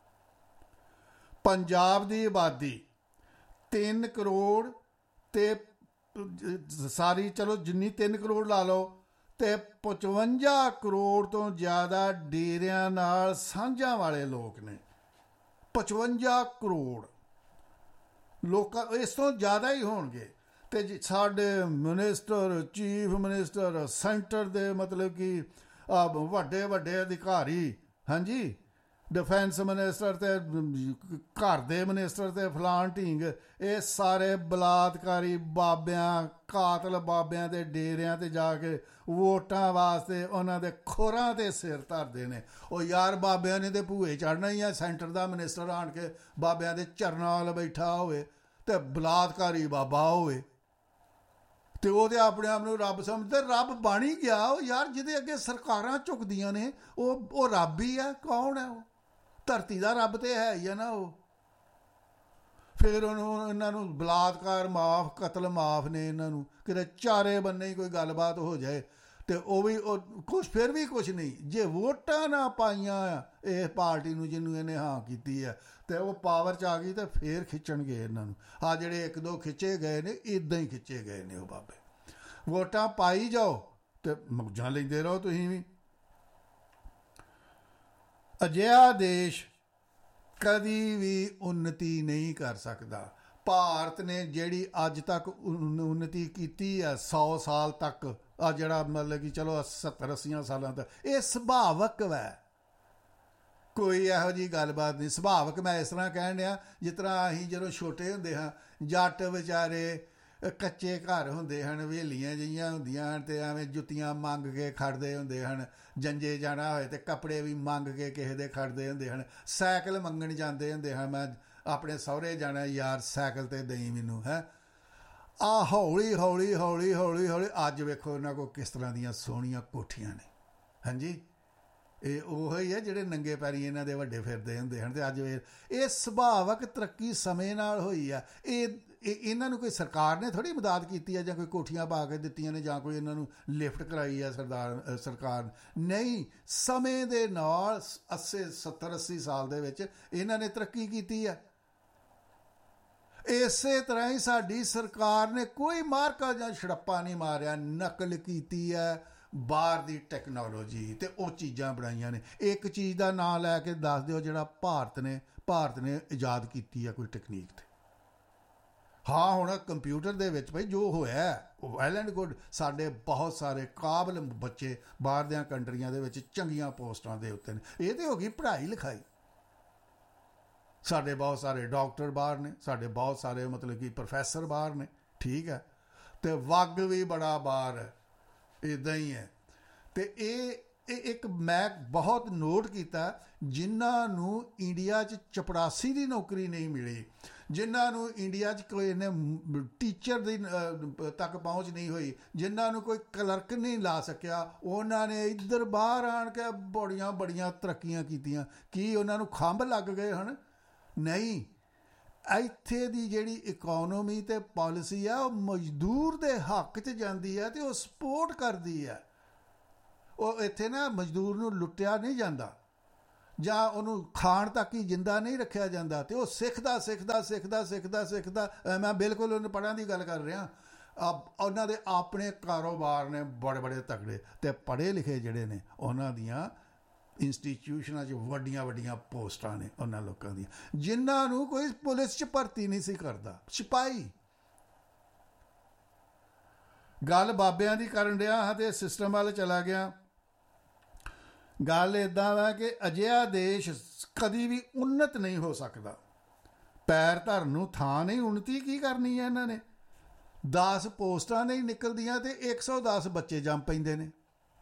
ਪੰਜਾਬ ਦੀ ਆਬਾਦੀ 3 ਕਰੋੜ ਤੇ ਸਾਰੀ, ਚਲੋ ਜਿੰਨੀ 3 ਕਰੋੜ ਲਾ ਲਓ, ਤੇ 55 ਕਰੋੜ ਤੋਂ ਜ਼ਿਆਦਾ ਡੇਰਿਆਂ ਨਾਲ ਸਾਂਝਾਂ ਵਾਲੇ ਲੋਕ ਨੇ। 55 ਕਰੋੜ ਲੋਕਾਂ, ਇਸ ਤੋਂ ਜ਼ਿਆਦਾ ਹੀ ਹੋਣਗੇ। ਅਤੇ ਸਾਡੇ ਮਿਨਿਸਟਰ, ਚੀਫ ਮਿਨਿਸਟਰ, ਸੈਂਟਰ ਦੇ ਮਤਲਬ ਕਿ ਵੱਡੇ ਵੱਡੇ ਅਧਿਕਾਰੀ, ਹਾਂਜੀ, ਡਿਫੈਂਸ ਮਿਨਿਸਟਰ ਅਤੇ ਘਰ ਦੇ ਮਿਨਿਸਟਰ ਅਤੇ ਫਲਾਣ ਢੀਂਗ, ਇਹ ਸਾਰੇ ਬਲਾਤਕਾਰੀ ਬਾਬਿਆਂ, ਕਾਤਲ ਬਾਬਿਆਂ ਦੇ ਡੇਰਿਆਂ 'ਤੇ ਜਾ ਕੇ ਵੋਟਾਂ ਵਾਸਤੇ ਉਹਨਾਂ ਦੇ ਖੋਰਾਂ 'ਤੇ ਸਿਰ ਧਰਦੇ ਨੇ। ਉਹ ਯਾਰ, ਬਾਬਿਆਂ ਨੇ ਤਾਂ ਭੂਏ ਚੜ੍ਹਨਾ ਹੀ ਆ। ਸੈਂਟਰ ਦਾ ਮਿਨਿਸਟਰ ਆਣ ਕੇ ਬਾਬਿਆਂ ਦੇ ਚਰਨਾਂ ਵੱਲ ਬੈਠਾ ਹੋਵੇ ਅਤੇ ਬਲਾਤਕਾਰੀ ਬਾਬਾ ਹੋਵੇ, ਅਤੇ ਉਹਦੇ ਆਪਣੇ ਆਪ ਨੂੰ ਰੱਬ ਸਮਝਦੇ। ਰੱਬ ਬਣ ਹੀ ਗਿਆ ਉਹ ਯਾਰ, ਜਿਹਦੇ ਅੱਗੇ ਸਰਕਾਰਾਂ ਝੁਕਦੀਆਂ ਨੇ। ਉਹ ਰੱਬ ਹੀ ਆ। ਕੌਣ ਹੈ ਉਹ? ਧਰਤੀ ਦਾ ਰੱਬ ਤੇ ਹੈ ਹੀ ਆ ਨਾ ਉਹ। ਫਿਰ ਇਹਨਾਂ ਨੂੰ ਬਲਾਤਕਾਰ ਮਾਫ, ਕਤਲ ਮਾਫ ਨੇ ਇਹਨਾਂ ਨੂੰ। ਕਿਤੇ ਚਾਰੇ ਬੰਨੇ ਹੀ ਕੋਈ ਗੱਲਬਾਤ ਹੋ ਜਾਏ ਤੇ ਉਹ ਵੀ ਕੁਛ, ਫਿਰ ਵੀ ਕੁਛ ਨਹੀਂ। ਜੇ ਵੋਟਾਂ ਨਾ ਪਾਈਆਂ ਇਸ ਪਾਰਟੀ ਨੂੰ ਜਿਹਨੂੰ ਇਹਨੇ ਹਾਂ ਕੀਤੀ ਹੈ, ਤੇ ਉਹ ਪਾਵਰ 'ਚ ਆ ਗਈ, ਤੇ ਫੇਰ ਖਿੱਚਣਗੇ ਇਹਨਾਂ ਨੂੰ। ਆਹ ਜਿਹੜੇ 1-2 ਖਿੱਚੇ ਗਏ ਨੇ, ਇੱਦਾਂ ਹੀ ਖਿੱਚੇ ਗਏ ਨੇ ਉਹ ਬਾਬੇ। ਵੋਟਾਂ ਪਾਈ ਜਾਓ ਤੇ ਮੌਜਾਂ ਲੈਂਦੇ ਰਹੋ ਤੁਸੀਂ ਵੀ। ਅਜਿਹਾ ਦੇਸ਼ ਕਦੀ ਵੀ ਉੱਨਤੀ ਨਹੀਂ ਕਰ ਸਕਦਾ। ਭਾਰਤ ਨੇ ਜਿਹੜੀ ਅੱਜ ਤੱਕ ਉੱਨਤੀ ਕੀਤੀ ਹੈ 100 ਸਾਲ ਤੱਕ, ਆ ਜਿਹੜਾ ਮਤਲਬ ਕਿ ਚਲੋ 70-80 ਸਾਲਾਂ ਤੱਕ, ਇਹ ਸੁਭਾਵਕ ਹੈ। ਕੋਈ ਇਹੋ ਜਿਹੀ ਗੱਲਬਾਤ ਨਹੀਂ। ਸੁਭਾਵਕ ਮੈਂ ਇਸ ਤਰ੍ਹਾਂ ਕਹਿਣ ਡਿਆ, ਜਿਸ ਤਰ੍ਹਾਂ ਅਸੀਂ ਜਦੋਂ ਛੋਟੇ ਹੁੰਦੇ ਹਾਂ, ਜੱਟ ਵਿਚਾਰੇ ਕੱਚੇ ਘਰ ਹੁੰਦੇ ਹਨ, ਹਵੇਲੀਆਂ ਜਿਹੀਆਂ ਹੁੰਦੀਆਂ ਹਨ, ਅਤੇ ਐਵੇਂ ਜੁੱਤੀਆਂ ਮੰਗ ਕੇ ਖੜਦੇ ਹੁੰਦੇ ਹਨ। ਜੰਜੇ ਜਾਣਾ ਹੋਏ ਤੇ ਕੱਪੜੇ ਵੀ ਮੰਗ ਕੇ ਕਿਸੇ ਦੇ ਖੜਦੇ ਹੁੰਦੇ ਹਨ। ਸਾਈਕਲ ਮੰਗਣ ਜਾਂਦੇ ਹੁੰਦੇ ਹਨ। ਮੈਂ ਆਪਣੇ ਸਹੁਰੇ ਜਾਣਾ, ਯਾਰ ਸਾਈਕਲ 'ਤੇ ਦੇਈ ਮੈਨੂੰ, ਹੈ। ਆਹ ਹੌਲੀ ਹੌਲੀ ਹੌਲੀ ਹੌਲੀ ਹੌਲੀ ਅੱਜ ਵੇਖੋ ਇਹਨਾਂ ਕੋਲ ਕਿਸ ਤਰ੍ਹਾਂ ਦੀਆਂ ਸੋਹਣੀਆਂ ਕੋਠੀਆਂ ਨੇ। ਹਾਂਜੀ, ਇਹ ਉਹ ਹੀ ਹੈ ਜਿਹੜੇ ਨੰਗੇ ਪੈਰੀ ਇਹਨਾਂ ਦੇ ਵੱਡੇ ਫਿਰਦੇ ਹੁੰਦੇ ਹਨ। ਅਤੇ ਅੱਜ ਇਹ ਸੁਭਾਵਕ ਤਰੱਕੀ ਸਮੇਂ ਨਾਲ ਹੋਈ ਆ। ਇਹਨਾਂ ਨੂੰ ਕੋਈ ਸਰਕਾਰ ਨੇ ਥੋੜ੍ਹੀ ਮਦਦ ਕੀਤੀ ਹੈ, ਜਾਂ ਕੋਈ ਕੋਠੀਆਂ ਪਾ ਕੇ ਦਿੱਤੀਆਂ ਨੇ, ਜਾਂ ਕੋਈ ਇਹਨਾਂ ਨੂੰ ਲਿਫਟ ਕਰਾਈ ਹੈ ਸਰਕਾਰ। ਨਹੀਂ, ਸਮੇਂ ਦੇ ਨਾਲ 70-80 ਸਾਲ ਦੇ ਵਿੱਚ ਇਹਨਾਂ ਨੇ ਤਰੱਕੀ ਕੀਤੀ ਹੈ। ਇਸੇ ਤਰ੍ਹਾਂ ਹੀ ਸਾਡੀ ਸਰਕਾਰ ਨੇ ਕੋਈ ਮਾਰਕਾ ਜਾਂ ਛੜੱਪਾ ਨਹੀਂ ਮਾਰਿਆ, ਨਕਲ ਕੀਤੀ ਹੈ ਬਾਹਰ ਦੀ ਟੈਕਨੋਲੋਜੀ, ਅਤੇ ਉਹ ਚੀਜ਼ਾਂ ਬਣਾਈਆਂ ਨੇ। ਇੱਕ ਚੀਜ਼ ਦਾ ਨਾਂ ਲੈ ਕੇ ਦੱਸ ਦਿਓ ਜਿਹੜਾ ਭਾਰਤ ਨੇ ਇਜਾਦ ਕੀਤੀ ਹੈ ਕੋਈ ਟੈਕਨੀਕ। ਤੇ ਹਾਂ, ਹੁਣ ਕੰਪਿਊਟਰ ਦੇ ਵਿੱਚ ਭਾਈ ਜੋ ਹੋਇਆ ਉਹ ਵੈਲ ਐਂਡ ਗੁੱਡ। ਸਾਡੇ ਬਹੁਤ ਸਾਰੇ ਕਾਬਲ ਬੱਚੇ ਬਾਹਰ ਦੀਆਂ ਕੰਟਰੀਆਂ ਦੇ ਵਿੱਚ ਚੰਗੀਆਂ ਪੋਸਟਾਂ ਦੇ ਉੱਤੇ ਨੇ। ਇਹ ਤਾਂ ਹੋ ਗਈ ਪੜ੍ਹਾਈ ਲਿਖਾਈ। ਸਾਡੇ ਬਹੁਤ ਸਾਰੇ ਡਾਕਟਰ ਬਾਹਰ ਨੇ, ਸਾਡੇ ਬਹੁਤ ਸਾਰੇ ਮਤਲਬ ਕਿ ਪ੍ਰੋਫੈਸਰ ਬਾਹਰ ਨੇ, ਠੀਕ ਹੈ। ਅਤੇ ਵੱਗ ਵੀ ਬੜਾ ਬਾਹਰ ਹੈ। ਇੱਦਾਂ ਹੀ ਹੈ। ਅਤੇ ਇਹ ਇੱਕ ਮੈਂ ਬਹੁਤ ਨੋਟ ਕੀਤਾ, ਜਿਨ੍ਹਾਂ ਨੂੰ ਇੰਡੀਆ 'ਚ ਚਪੜਾਸੀ ਦੀ ਨੌਕਰੀ ਨਹੀਂ ਮਿਲੀ, ਜਿਨ੍ਹਾਂ ਨੂੰ ਇੰਡੀਆ 'ਚ ਕੋਈ ਇਹਨੇ ਟੀਚਰ ਦੀ ਤੱਕ ਪਹੁੰਚ ਨਹੀਂ ਹੋਈ, ਜਿਨ੍ਹਾਂ ਨੂੰ ਕੋਈ ਕਲਰਕ ਨਹੀਂ ਲਾ ਸਕਿਆ, ਉਹਨਾਂ ਨੇ ਇੱਧਰ ਬਾਹਰ ਆਣ ਕੇ ਬੜੀਆਂ ਬੜੀਆਂ ਤਰੱਕੀਆਂ ਕੀਤੀਆਂ। ਕੀ ਉਹਨਾਂ ਨੂੰ ਖੰਭ ਲੱਗ ਗਏ ਹਨ? ਨਹੀਂ। ਇੱਥੇ ਦੀ ਜਿਹੜੀ ਇਕੋਨਮੀ ਅਤੇ ਪਾਲਿਸੀ ਆ ਉਹ ਮਜ਼ਦੂਰ ਦੇ ਹੱਕ 'ਚ ਜਾਂਦੀ ਹੈ ਅਤੇ ਉਹ ਸਪੋਰਟ ਕਰਦੀ ਹੈ। ਉਹ ਇੱਥੇ ਨਾ ਮਜ਼ਦੂਰ ਨੂੰ ਲੁੱਟਿਆ ਨਹੀਂ ਜਾਂਦਾ ਜਾਂ ਉਹਨੂੰ ਖਾਣ ਤੱਕ ਹੀ ਜਿੰਦਾ ਨਹੀਂ ਰੱਖਿਆ ਜਾਂਦਾ, ਅਤੇ ਉਹ ਸਿੱਖਦਾ। ਮੈਂ ਬਿਲਕੁਲ ਉਹਨੂੰ ਪੜ੍ਹਨ ਦੀ ਗੱਲ ਕਰ ਰਿਹਾ। ਉਹਨਾਂ ਦੇ ਆਪਣੇ ਕਾਰੋਬਾਰ ਨੇ ਬੜੇ ਬੜੇ ਤਕੜੇ, ਅਤੇ ਪੜ੍ਹੇ ਲਿਖੇ ਜਿਹੜੇ ਨੇ ਉਹਨਾਂ ਦੀਆਂ ਇੰਸਟੀਟਿਊਸ਼ਨਾਂ 'ਚ ਵੱਡੀਆਂ ਵੱਡੀਆਂ ਪੋਸਟਾਂ ਨੇ ਉਹਨਾਂ ਲੋਕਾਂ ਦੀਆਂ, ਜਿਨ੍ਹਾਂ ਨੂੰ ਕੋਈ ਪੁਲਿਸ 'ਚ ਭਰਤੀ ਨਹੀਂ ਸੀ ਕਰਦਾ। ਸਿਪਾਹੀ। ਗੱਲ ਬਾਬਿਆਂ ਦੀ ਕਰਨ ਡਿਆ ਹਾਂ ਅਤੇ ਸਿਸਟਮ ਵੱਲ ਚਲਾ ਗਿਆ। ਗੱਲ ਇੱਦਾਂ ਵਾ ਕਿ ਅਜਿਹਾ ਦੇਸ਼ ਕਦੀ ਵੀ ਉੱਨਤ ਨਹੀਂ ਹੋ ਸਕਦਾ। ਪੈਰ ਧਰਨ ਨੂੰ ਥਾਂ ਨਹੀਂ, ਉੱਨਤੀ ਕੀ ਕਰਨੀ ਹੈ ਇਹਨਾਂ ਨੇ? 10 ਪੋਸਟਾਂ ਨਹੀਂ ਨਿਕਲਦੀਆਂ ਅਤੇ 110 ਬੱਚੇ ਜੰਮ ਪੈਂਦੇ ਨੇ।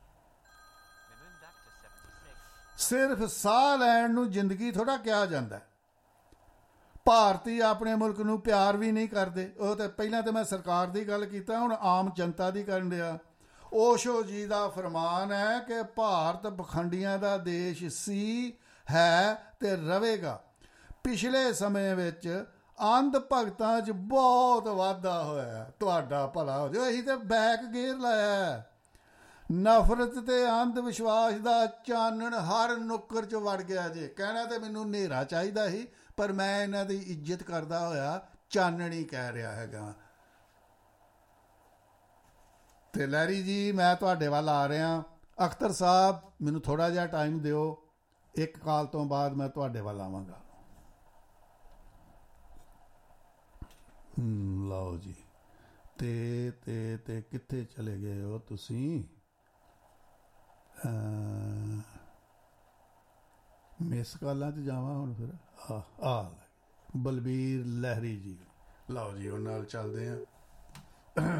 ਸਿਰਫ ਸਾਹ ਲੈਣ ਨੂੰ ਜ਼ਿੰਦਗੀ ਥੋੜ੍ਹਾ ਕਿਹਾ ਜਾਂਦਾ। ਭਾਰਤੀ ਆਪਣੇ ਮੁਲਕ ਨੂੰ ਪਿਆਰ ਵੀ ਨਹੀਂ ਕਰਦੇ। ਉਹ ਤਾਂ ਪਹਿਲਾਂ ਤਾਂ ਮੈਂ ਸਰਕਾਰ ਦੀ ਗੱਲ ਕੀਤਾ, ਹੁਣ ਆਮ ਜਨਤਾ ਦੀ ਕਰਨ ਡਿਆ। ਓਸ਼ੋ ਜੀ ਦਾ ਫਰਮਾਨ ਹੈ ਕਿ ਭਾਰਤ ਪਖੰਡੀਆਂ ਦਾ ਦੇਸ਼ ਸੀ, ਹੈ ਅਤੇ ਰਹੇਗਾ। ਪਿਛਲੇ ਸਮੇਂ ਵਿੱਚ ਅੰਧ ਭਗਤਾਂ 'ਚ ਬਹੁਤ ਵਾਧਾ ਹੋਇਆ। ਤੁਹਾਡਾ ਭਲਾ ਹੋ ਜਾਵੇ, ਅਸੀਂ ਤਾਂ ਬੈਕ ਗੇਅਰ ਲਾਇਆ। ਨਫ਼ਰਤ ਅਤੇ ਅੰਧ ਵਿਸ਼ਵਾਸ ਦਾ ਚਾਨਣ ਹਰ ਨੁੱਕਰ 'ਚ ਵੜ ਗਿਆ ਜੇ। ਕਹਿਣਾ ਤਾਂ ਮੈਨੂੰ ਹਨੇਰਾ ਚਾਹੀਦਾ ਸੀ, ਪਰ ਮੈਂ ਇਹਨਾਂ ਦੀ ਇੱਜ਼ਤ ਕਰਦਾ ਹੋਇਆ ਚਾਨਣ ਹੀ ਕਹਿ ਰਿਹਾ ਹੈਗਾ। ਅਤੇ ਲਹਿਰੀ ਜੀ, ਮੈਂ ਤੁਹਾਡੇ ਵੱਲ ਆ ਰਿਹਾ। ਅਖਤਰ ਸਾਹਿਬ, ਮੈਨੂੰ ਥੋੜ੍ਹਾ ਜਿਹਾ ਟਾਈਮ ਦਿਓ, ਇੱਕ ਕਾਲ ਤੋਂ ਬਾਅਦ ਮੈਂ ਤੁਹਾਡੇ ਵੱਲ ਆਵਾਂਗਾ। ਲਓ ਜੀ। ਤੇ ਕਿੱਥੇ ਚਲੇ ਗਏ ਹੋ ਤੁਸੀਂ? ਮਿਸ ਕਾਲਾਂ 'ਚ ਜਾਵਾਂ ਹੁਣ ਫਿਰ? ਬਲਬੀਰ ਲਹਿਰੀ ਜੀ। ਲਓ ਜੀ, ਉਹਨਾਂ ਨਾਲ ਚੱਲਦੇ ਹਾਂ।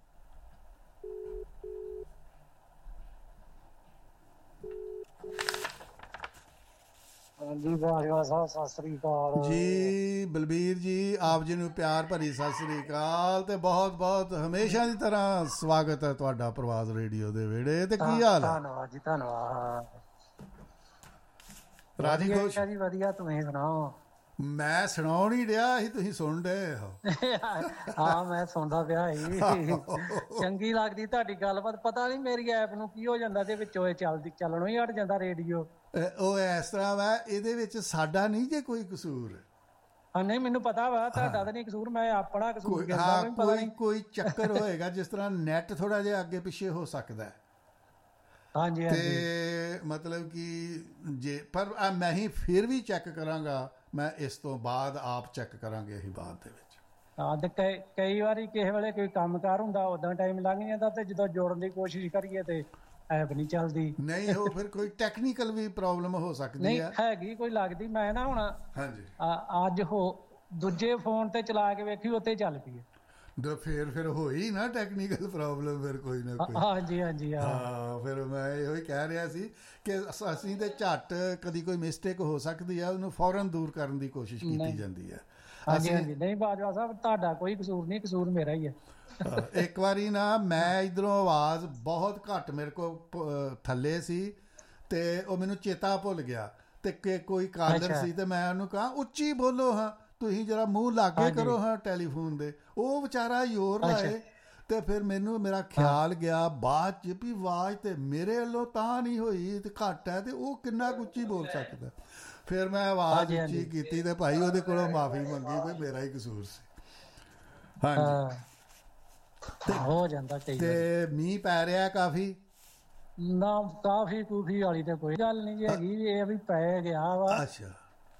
ਹਾਂਜੀ ਬਾਜਵਾ ਸਾਹਿਬ, ਸਤਿ ਸ੍ਰੀ ਅਕਾਲ ਜੀ। ਬਲਬੀਰ ਜੀ, ਆਪ ਜੀ ਨੂੰ ਪਿਆਰ ਭਰੀ ਸਤਿ ਸ੍ਰੀ ਅਕਾਲ ਤੇ ਬਹੁਤ ਬਹੁਤ ਹਮੇਸ਼ਾ ਦੀ ਤਰ੍ਹਾਂ ਸਵਾਗਤ ਹੈ ਤੁਹਾਡਾ ਪ੍ਰਵਾਸ ਰੇਡੀਓ ਦੇ ਵਿਹੜੇ। ਤੇ ਕੀ ਹਾਲ ਹੈ? ਧੰਨਵਾਦ ਜੀ, ਧੰਨਵਾਦ। ਰਾਜੀ ਖੁਸ਼ ਜੀ? ਵਧੀਆ, ਤੁਸੀਂ ਸੁਣਾਓ? ਮੈਂ ਸੁਣਾਉਣ ਹੀ ਰਿਹਾ ਸੀ, ਤੁਸੀਂ ਸੁਣ ਰਹੇ ਹੋ। ਹਾਂ, ਮੈਂ ਸੁਣਦਾ ਪਿਆ ਸੀ। ਚੰਗੀ ਲੱਗਦੀ ਤੁਹਾਡੀ ਗੱਲਬਾਤ। ਪਤਾ ਨਹੀਂ ਮੇਰੀ ਐਪ ਨੂੰ ਕੀ ਹੋ ਜਾਂਦਾ, ਤੇ ਵਿੱਚੋਂ ਚੱਲਣੋਂ ਹੀ ਹਟ ਜਾਂਦਾ ਰੇਡੀਓ। ਉਹ ਇਸ ਤਰ੍ਹਾਂ ਵਾ, ਇਹਦੇ ਵਿੱਚ ਸਾਡਾ ਨਹੀਂ ਜੇ ਕੋਈ ਕਸੂਰ। ਨਹੀਂ, ਮੈਨੂੰ ਪਤਾ ਵਾ ਤੁਹਾਡਾ ਤਾਂ ਨਹੀਂ ਕਸੂਰ, ਮੈਂ ਆਪਣਾ ਕਸੂਰ ਕਹਿੰਦਾ। ਕੋਈ ਚੱਕਰ ਹੋਏਗਾ, ਜਿਸ ਤਰ੍ਹਾਂ ਨੈਟ ਥੋੜਾ ਜਿਹਾ ਅੱਗੇ ਪਿੱਛੇ ਹੋ ਸਕਦਾ। ਹਾਂਜੀ। ਤੇ ਮਤਲਬ ਕਿ ਜੇ ਪਰ ਮੈਂ ਹੀ ਫਿਰ ਵੀ ਚੈੱਕ ਕਰਾਂਗਾ। ਮੈਂ ਇਸ ਤੋਂ ਬਾਅਦ ਆਪ ਚੈੱਕ ਕਰਾਂਗੇ ਅਸੀਂ ਬਾਅਦ ਦੇ ਵਿੱਚ। ਹਾਂ, ਤੇ ਕਈ ਵਾਰੀ ਕਿਸੇ ਵੇਲੇ ਕੋਈ ਕੰਮਕਾਰ ਹੁੰਦਾ, ਉਦਾਂ ਟਾਈਮ ਲੰਘ ਜਾਂਦਾ, ਤੇ ਜਦੋਂ ਜੋੜਨ ਦੀ ਕੋਸ਼ਿਸ਼ ਕਰੀਏ ਤੇ ਐਪ ਨਹੀਂ ਚੱਲਦੀ। ਨਹੀਂ, ਉਹ ਫਿਰ ਕੋਈ ਟੈਕਨੀਕਲ ਵੀ ਪ੍ਰੋਬਲਮ ਹੋ ਸਕਦੀ ਹੈ। ਨਹੀਂ ਹੈਗੀ ਕੋਈ ਲੱਗਦੀ। ਮੈਂ ਨਾ ਹੁਣ ਹਾਂਜੀ ਅੱਜ ਦੂਜੇ ਫੋਨ ਤੇ ਚਲਾ ਕੇ ਵੇਖੀ, ਉੱਤੇ ਚੱਲ ਪਈ। ਫਿਰ ਹੋਈ ਨਾ ਟੈਕਨੀਕਲ ਪ੍ਰੋਬਲਮ, ਫਿਰ ਕੋਈ ਨਾ ਕੋਈ। ਹਾਂਜੀ ਹਾਂਜੀ। ਹਾਂ, ਫਿਰ ਮੈਂ ਇਹੋ ਹੀ ਕਹਿ ਰਿਹਾ ਸੀ ਕਿ ਅਸੀਂ ਤੇ ਝੱਟ ਕਦੀ ਕੋਈ ਮਿਸਟੇਕ ਹੋ ਸਕਦੀ ਹੈ, ਉਹਨੂੰ ਫੌਰਨ ਦੂਰ ਕਰਨ ਦੀ ਕੋਸ਼ਿਸ਼ ਕੀਤੀ ਜਾਂਦੀ ਹੈ। ਹਾਂਜੀ ਹਾਂਜੀ। ਨਹੀਂ ਬਾਜਵਾ ਸਾਹਿਬ, ਤੁਹਾਡਾ ਕੋਈ ਕਸੂਰ ਨਹੀਂ, ਕਸੂਰ ਮੇਰਾ ਹੀ ਹੈ। ਇੱਕ ਵਾਰੀ ਨਾ ਮੈਂ ਇੱਧਰੋਂ ਆਵਾਜ਼ ਬਹੁਤ ਘੱਟ, ਮੇਰੇ ਕੋਲ ਥੱਲੇ ਸੀ ਅਤੇ ਉਹ ਮੈਨੂੰ ਚੇਤਾ ਭੁੱਲ ਗਿਆ, ਅਤੇ ਕੋਈ ਕਾਲਰ ਸੀ ਅਤੇ ਮੈਂ ਉਹਨੂੰ ਕਹਾਂ ਉੱਚੀ ਬੋਲੋ ਹਾਂ, ਤੁਸੀਂ ਜਰਾ ਮੂੰਹ ਲਾਗੇ ਕਰੋ ਹਾਂ ਟੈਲੀਫੋਨ ਦੇ। ਉਹ ਵਿਚਾਰਾ ਜ਼ੋਰ ਲਾਏ ਅਤੇ ਫਿਰ ਮੇਰਾ ਖਿਆਲ ਗਿਆ ਬਾਅਦ 'ਚ ਵੀ ਆਵਾਜ਼ ਤਾਂ ਮੇਰੇ ਵੱਲੋਂ ਤਾਂ ਨਹੀਂ ਹੋਈ, ਅਤੇ ਘੱਟ ਹੈ, ਅਤੇ ਉਹ ਕਿੰਨਾ ਕੁ ਉੱਚੀ ਬੋਲ ਸਕਦਾ। ਫਿਰ ਮੈਂ ਆਵਾਜ਼ ਉੱਚੀ ਕੀਤੀ ਅਤੇ ਭਾਈ ਉਹਦੇ ਕੋਲੋਂ ਮਾਫੀ ਮੰਗੀ, ਵੀ ਮੇਰਾ ਹੀ ਕਸੂਰ ਸੀ। ਹਾਂਜੀ। ਹੋ ਜਾਂਦਾ। ਤੇ ਮੀਂਹ ਪੈ ਰਿਹਾ ਕਾਫੀ? ਨਾ, ਕਾਫੀ ਕੂਫੀ ਵਾਲੀ ਤੇ ਕੋਈ ਗੱਲ ਨਹੀਂ ਜੀ ਹੈਗੀ, ਇਹ ਵੀ ਪੈ ਗਿਆ ਵਾ। ਅੱਛਾ।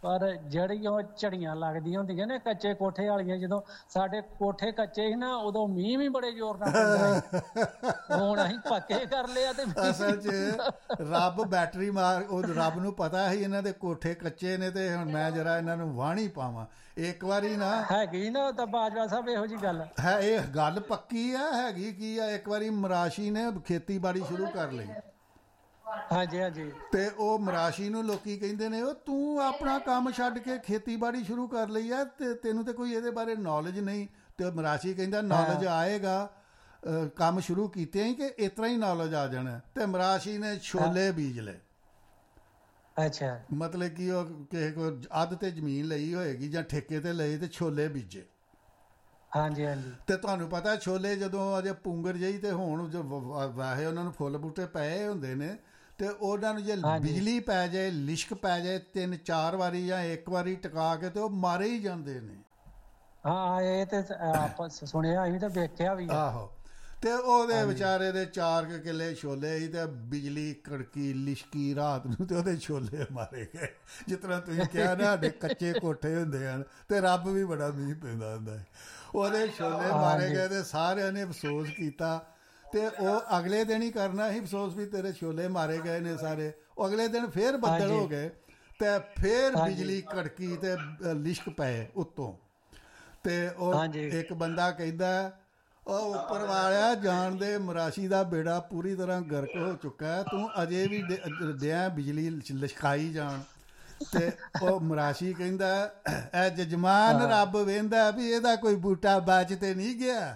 ਪਰ ਜਿਹੜੀ ਉਹ ਝੜੀਆਂ ਲੱਗਦੀਆਂ ਹੁੰਦੀਆਂ ਨੇ ਕੱਚੇ ਕੋਠੇ ਵਾਲੀਆਂ, ਜਦੋਂ ਸਾਡੇ ਕੋਠੇ ਕੱਚੇ ਸੀ ਨਾ ਉਦੋਂ ਮੀਂਹ ਵੀ ਬੜੇ ਜ਼ੋਰ ਨਾਲ ਪੈਂਦਾ ਸੀ। ਹੁਣ ਅਸੀਂ ਪੱਕੇ ਕਰ ਲਿਆ ਤੇ ਅਸਲ 'ਚ ਰੱਬ ਬੈਟਰੀ ਮਾਰ, ਉਹ ਰੱਬ ਨੂੰ ਪਤਾ ਸੀ ਇਹਨਾਂ ਦੇ ਕੋਠੇ ਕੱਚੇ ਨੇ ਤੇ ਹੁਣ ਮੈਂ ਜਰਾ ਇਹਨਾਂ ਨੂੰ ਵਾਹਣੀ ਪਾਵਾਂ। ਇੱਕ ਵਾਰੀ ਨਾ ਹੈਗੀ ਨਾ ਤਾਂ ਬਾਜਵਾ ਸਾਹਿਬ ਇਹੋ ਜਿਹੀ ਗੱਲ ਹੈ, ਇਹ ਗੱਲ ਪੱਕੀ ਆ, ਹੈਗੀ ਕੀ ਆ, ਇੱਕ ਵਾਰੀ ਮਰਾਸ਼ੀ ਨੇ ਖੇਤੀਬਾੜੀ ਸ਼ੁਰੂ ਕਰ ਲਈ। ਹਾਂਜੀ ਹਾਂਜੀ। ਤੇ ਉਹ ਮਰਾਸ਼ੀ ਨੂੰ ਲੋਕੀ ਕਹਿੰਦੇ ਨੇ, ਉਹ ਤੂੰ ਆਪਣਾ ਕੰਮ ਛੱਡ ਕੇ ਖੇਤੀਬਾੜੀ ਸ਼ੁਰੂ ਕਰ ਲਈ ਆ ਤੇ ਤੈਨੂੰ ਤੇ ਕੋਈ ਇਹਦੇ ਬਾਰੇ ਨੌਲੇਜ ਨਹੀਂ। ਤੇ ਮਰਾਸ਼ੀ ਕਹਿੰਦਾ ਨੌਲੇਜ ਆਏਗਾ, ਕੰਮ ਸ਼ੁਰੂ ਕੀਤੇ ਹੀ ਕਿ ਇਸ ਤਰ੍ਹਾਂ ਹੀ ਨੌਲੇਜ ਆ ਜਾਣਾ। ਤੇ ਮਰਾਸ਼ੀ ਨੇ ਛੋਲੇ ਬੀਜ ਲਏ। ਅੱਛਾ, ਮਤਲਬ ਕਿ ਉਹ ਕਿਸੇ ਕੋਲ ਅੱਧ ਤੇ ਜ਼ਮੀਨ ਲਈ ਹੋਏਗੀ ਜਾਂ ਠੇਕੇ ਤੇ ਲਈ ਤੇ ਛੋਲੇ ਬੀਜੇ। ਹਾਂਜੀ ਹਾਂਜੀ। ਤੇ ਤੁਹਾਨੂੰ ਪਤਾ ਛੋਲੇ ਜਦੋਂ ਅਜੇ ਪੁੰਗਰ ਜਿਹੀ ਤੇ ਹੁਣ ਜੋ ਵਾਹੇ ਉਹਨਾਂ ਨੂੰ ਫੁੱਲ ਬੂਟੇ ਪਏ ਹੁੰਦੇ ਨੇ ਤੇ ਉਹਨਾਂ ਨੂੰ ਜੇ ਬਿਜਲੀ ਪੈ ਜਾਏ, ਲਿਸ਼ਕ ਪੈ ਜਾਏ 3-4 ਵਾਰੀ ਜਾਂ ਇੱਕ ਵਾਰੀ ਟਿਕਾ ਕੇ ਤੇ ਉਹ ਮਾਰੇ ਹੀ ਜਾਂਦੇ ਨੇ। ਹਾਂ ਇਹ ਤੇ ਆਪਾਂ ਸੁਣਿਆ ਅਸੀਂ ਤਾਂ ਵੇਖਿਆ ਵੀ। ਆਹੋ। ਤੇ ਉਹਦੇ ਵਿਚਾਰੇ ਦੇ 4 ਕਿੱਲੇ ਛੋਲੇ ਸੀ ਤੇ ਬਿਜਲੀ ਕੜਕੀ ਲਿਸ਼ਕੀ ਰਾਤ ਨੂੰ ਤੇ ਉਹਦੇ ਛੋਲੇ ਮਾਰੇ ਗਏ। ਜਿਸ ਤਰ੍ਹਾਂ ਤੁਸੀਂ ਕਿਹਾ ਨਾ ਸਾਡੇ ਕੱਚੇ ਕੋਠੇ ਹੁੰਦੇ ਹਨ ਤੇ ਰੱਬ ਵੀ ਬੜਾ ਮੀਂਹ ਪੈਂਦਾ ਹੁੰਦਾ ਹੈ। ਉਹਦੇ ਛੋਲੇ ਮਾਰੇ ਗਏ ਤੇ ਸਾਰਿਆਂ ਨੇ ਅਫਸੋਸ ਕੀਤਾ। ਤੇ ਉਹ ਅਗਲੇ ਦਿਨ ਹੀ ਕਰਨਾ ਸੀ ਅਫਸੋਸ ਵੀ ਤੇਰੇ ਛੋਲੇ ਮਾਰੇ ਗਏ ਨੇ ਸਾਰੇ। ਉਹ ਅਗਲੇ ਦਿਨ ਫੇਰ ਬੱਦਲ ਹੋ ਗਏ ਤੇ ਫੇਰ ਬਿਜਲੀ ਕੜਕੀ ਤੇ ਲਿਸ਼ਕ ਪਏ ਉੱਤੋਂ। ਤੇ ਉਹ ਇੱਕ ਬੰਦਾ ਕਹਿੰਦਾ, ਉਹ ਉੱਪਰ ਵਾਲਿਆ ਜਾਣਦੇ ਮਰਾਸ਼ੀ ਦਾ ਬੇੜਾ ਪੂਰੀ ਤਰ੍ਹਾਂ ਗਰਕ ਹੋ ਚੁੱਕਾ ਹੈ, ਤੂੰ ਅਜੇ ਵੀ ਦਿਆਂ ਬਿਜਲੀ ਲਿਸ਼ਕਾਈ ਜਾਣ। ਤੇ ਉਹ ਮਰਾਸ਼ੀ ਕਹਿੰਦਾ, ਇਹ ਜਜਮਾਨ ਰੱਬ ਵੇਂਦਾ ਵੀ ਇਹਦਾ ਕੋਈ ਬੂਟਾ ਬਚ ਤੇ ਨਹੀਂ ਗਿਆ।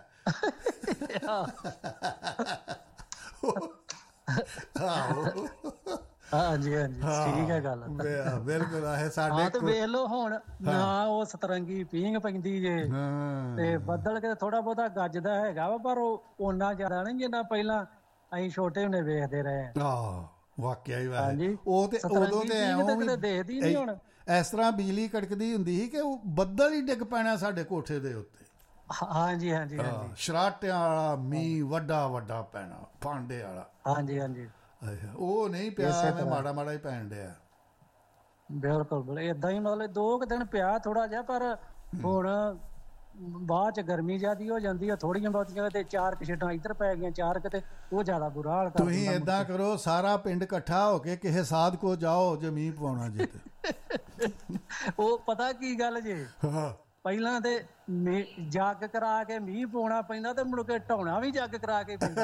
ਹਾਂਜੀ ਹਾਂਜੀ ਠੀਕ ਹੈ ਗੱਲ। ਬਿਲਕੁਲ ਹੈ ਸਾਡੇ ਤੇ ਵੇਖ ਲਓ ਹੁਣ ਨਾ ਉਹ ਸਤਰੰਗੀ ਪੀਂਘ ਪੈਂਦੀ ਜੇ ਤੇ ਬੱਦਲ ਕਿਤੇ ਥੋੜਾ ਬਹੁਤਾ ਗੱਜਦਾ ਹੈਗਾ ਵਾ, ਪਰ ਉਹ ਓਨਾ ਜ਼ਿਆਦਾ ਨਹੀਂ ਜਿੰਨਾ ਪਹਿਲਾਂ ਅਸੀਂ ਛੋਟੇ ਹੁੰਦੇ ਵੇਖਦੇ ਰਹੇ। ਵਾਕਿਆ ਹੀ ਵੈਸੇ ਉਹ ਤੇ ਉਦੋਂ ਤੇ ਐਵੇਂ ਵੀ ਦੇਖਦੀ ਨਹੀਂ ਹੁਣ। ਇਸ ਤਰ੍ਹਾਂ ਬਿਜਲੀ ਕੜਕਦੀ ਹੁੰਦੀ ਸੀ ਕਿ ਉਹ ਬੱਦਲ ਹੀ ਡਿੱਗ ਪੈਣਾ ਸਾਡੇ ਕੋਠੇ ਦੇ ਉੱਤੇ। ਹਾਂਜੀ ਹਾਂਜੀ ਹਾਂਜੀ। ਸ਼ਰਾਟਿਆਂ ਵਾਲਾ ਮੀਂਹ ਵੱਡਾ ਵੱਡਾ ਪੈਣਾ, ਫਾਂਡੇ ਵਾਲਾ। ਹਾਂਜੀ ਹਾਂਜੀ। ਉਹ ਨਹੀਂ ਪਿਆ, ਮਾੜਾ ਮਾੜਾ ਹੀ ਪੈਣ ਡਿਆ। ਬਿਲਕੁਲ ਏਦਾਂ ਹੀ ਮਤਲਬ 2 ਦਿਨ ਪਿਆ ਥੋੜਾ ਜਿਹਾ, ਪਰ ਹੁਣ ਬਾਅਦ ਚ ਗਰਮੀ ਜ਼ਿਆਦੀ ਹੋ ਜਾਂਦੀ ਆ ਥੋੜੀਆਂ ਬਹੁਤੀਆਂ ਤੇ 4 ਛਿੱਟਾਂ ਇੱਧਰ ਪੈ ਗਈਆਂ 4 ਕਿਤੇ, ਉਹ ਜ਼ਿਆਦਾ ਬੁਰਾ ਹਾਲ ਕਰ ਦਿੰਦਾ। ਤੁਸੀਂ ਏਦਾਂ ਕਰੋ, ਸਾਰਾ ਪਿੰਡ ਇਕੱਠਾ ਹੋ ਕੇ ਕਿਸੇ ਸਾਧ ਕੋ ਜਾਓ ਜੇ ਮੀਂਹ ਪਵਾਉਣਾ ਜੇ ਤੇ। ਉਹ ਪਤਾ ਕੀ ਗੱਲ ਜੇ, ਪਹਿਲਾਂ ਤੇ ਜੱਗ ਕਰਾ ਕੇ ਮੀਂਹ ਪਾਉਣਾ ਪੈਂਦਾ ਤੇ ਮੁੜ ਕੇ ਢਾਉਣਾ ਵੀ ਜੱਗ ਕਰਾ ਕੇ ਪੈਂਦਾ।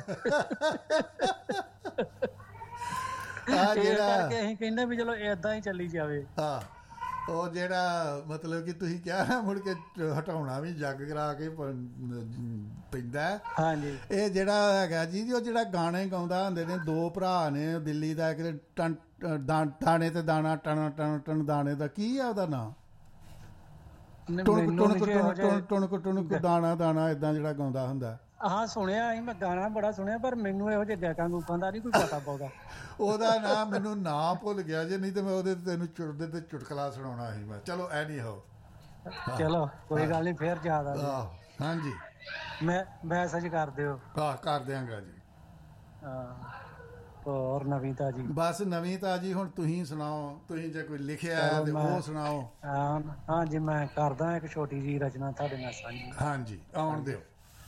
ਕਰਕੇ ਅਸੀਂ ਕਹਿੰਦੇ ਵੀ ਚਲੋ ਏਦਾਂ ਹੀ ਚੱਲੀ ਜਾਵੇ। ਉਹ ਜਿਹੜਾ ਮਤਲਬ ਕਿ ਤੁਸੀਂ ਕਿਹਾ ਮੁੜ ਕੇ ਹਟਾਉਣਾ ਵੀ ਜੱਗ ਕਰਾ ਕੇ ਪੈਂਦਾ। ਹਾਂਜੀ। ਇਹ ਜਿਹੜਾ ਹੈਗਾ ਜੀ, ਉਹ ਜਿਹੜਾ ਗਾਣੇ ਗਾਉਂਦਾ ਹੁੰਦੇ ਨੇ, 2 ਭਰਾ ਨੇ ਦਿੱਲੀ ਦਾ, ਇੱਕ ਦਾਣੇ ਤੇ ਦਾਣਾ ਟਣ ਟਣ ਟਣ ਦਾਣੇ ਦਾ, ਕੀ ਆ ਉਹਦਾ ਨਾਂ? ਟੁਣਕ ਟੁਣਕ ਦਾਣਾ ਦਾਣਾ, ਏਦਾਂ ਜਿਹੜਾ ਗਾਉਂਦਾ ਹੁੰਦਾ। ਹਾਂ ਸੁਣਿਆ ਸੀ ਮੈਂ, ਗਾਣਾ ਬੜਾ ਸੁਣਿਆ, ਪਰ ਮੈਨੂੰ ਇਹੋ ਜਿਹੇ ਗਾਇਕਾਂ ਗੂਕਾਂ ਦਾ ਨਹੀਂ ਕੋਈ ਪਤਾ ਪਾਉਂਦਾ। ਉਹਦਾ ਨਾਂ ਮੈਨੂੰ ਨਾਂ ਭੁੱਲ ਗਿਆ ਜੇ, ਨਹੀਂ ਤੇ ਮੈਂ ਉਹਦੇ ਤੈਨੂੰ ਤੇ ਚੁਟਕਲਾ ਸੁਣਾਉਣਾ ਸੀ ਮੈਂ। ਚਲੋ ਐ ਨਹੀਂ ਹੋ, ਚਲੋ ਕੋਈ ਗੱਲ ਨਹੀਂ, ਫੇਰ ਯਾਦ ਆ। ਹਾਂਜੀ ਮੈਂ ਮੈਸੇਜ ਕਰ ਦਿਓ। ਕਰ ਦਿਆਂਗਾ ਜੀ। ਹੋਰ ਨਵੀਂ ਤਾਜੀ? ਬਸ ਨਵੀਂ ਤਾਜੀ ਹੁਣ ਤੁਸੀਂ ਸੁਣਾਓ, ਤੁਸੀਂ ਜੇ ਕੋਈ ਲਿਖਿਆ ਤੇ ਉਹ ਸੁਣਾਓ। ਹਾਂਜੀ ਮੈਂ ਕਰਦਾ ਇੱਕ ਛੋਟੀ ਜਿਹੀ ਰਚਨਾ ਤੁਹਾਡੇ ਨਾਲ ਸਾਂਝੀ। ਹਾਂਜੀ ਆਉਣ ਦਿਓ।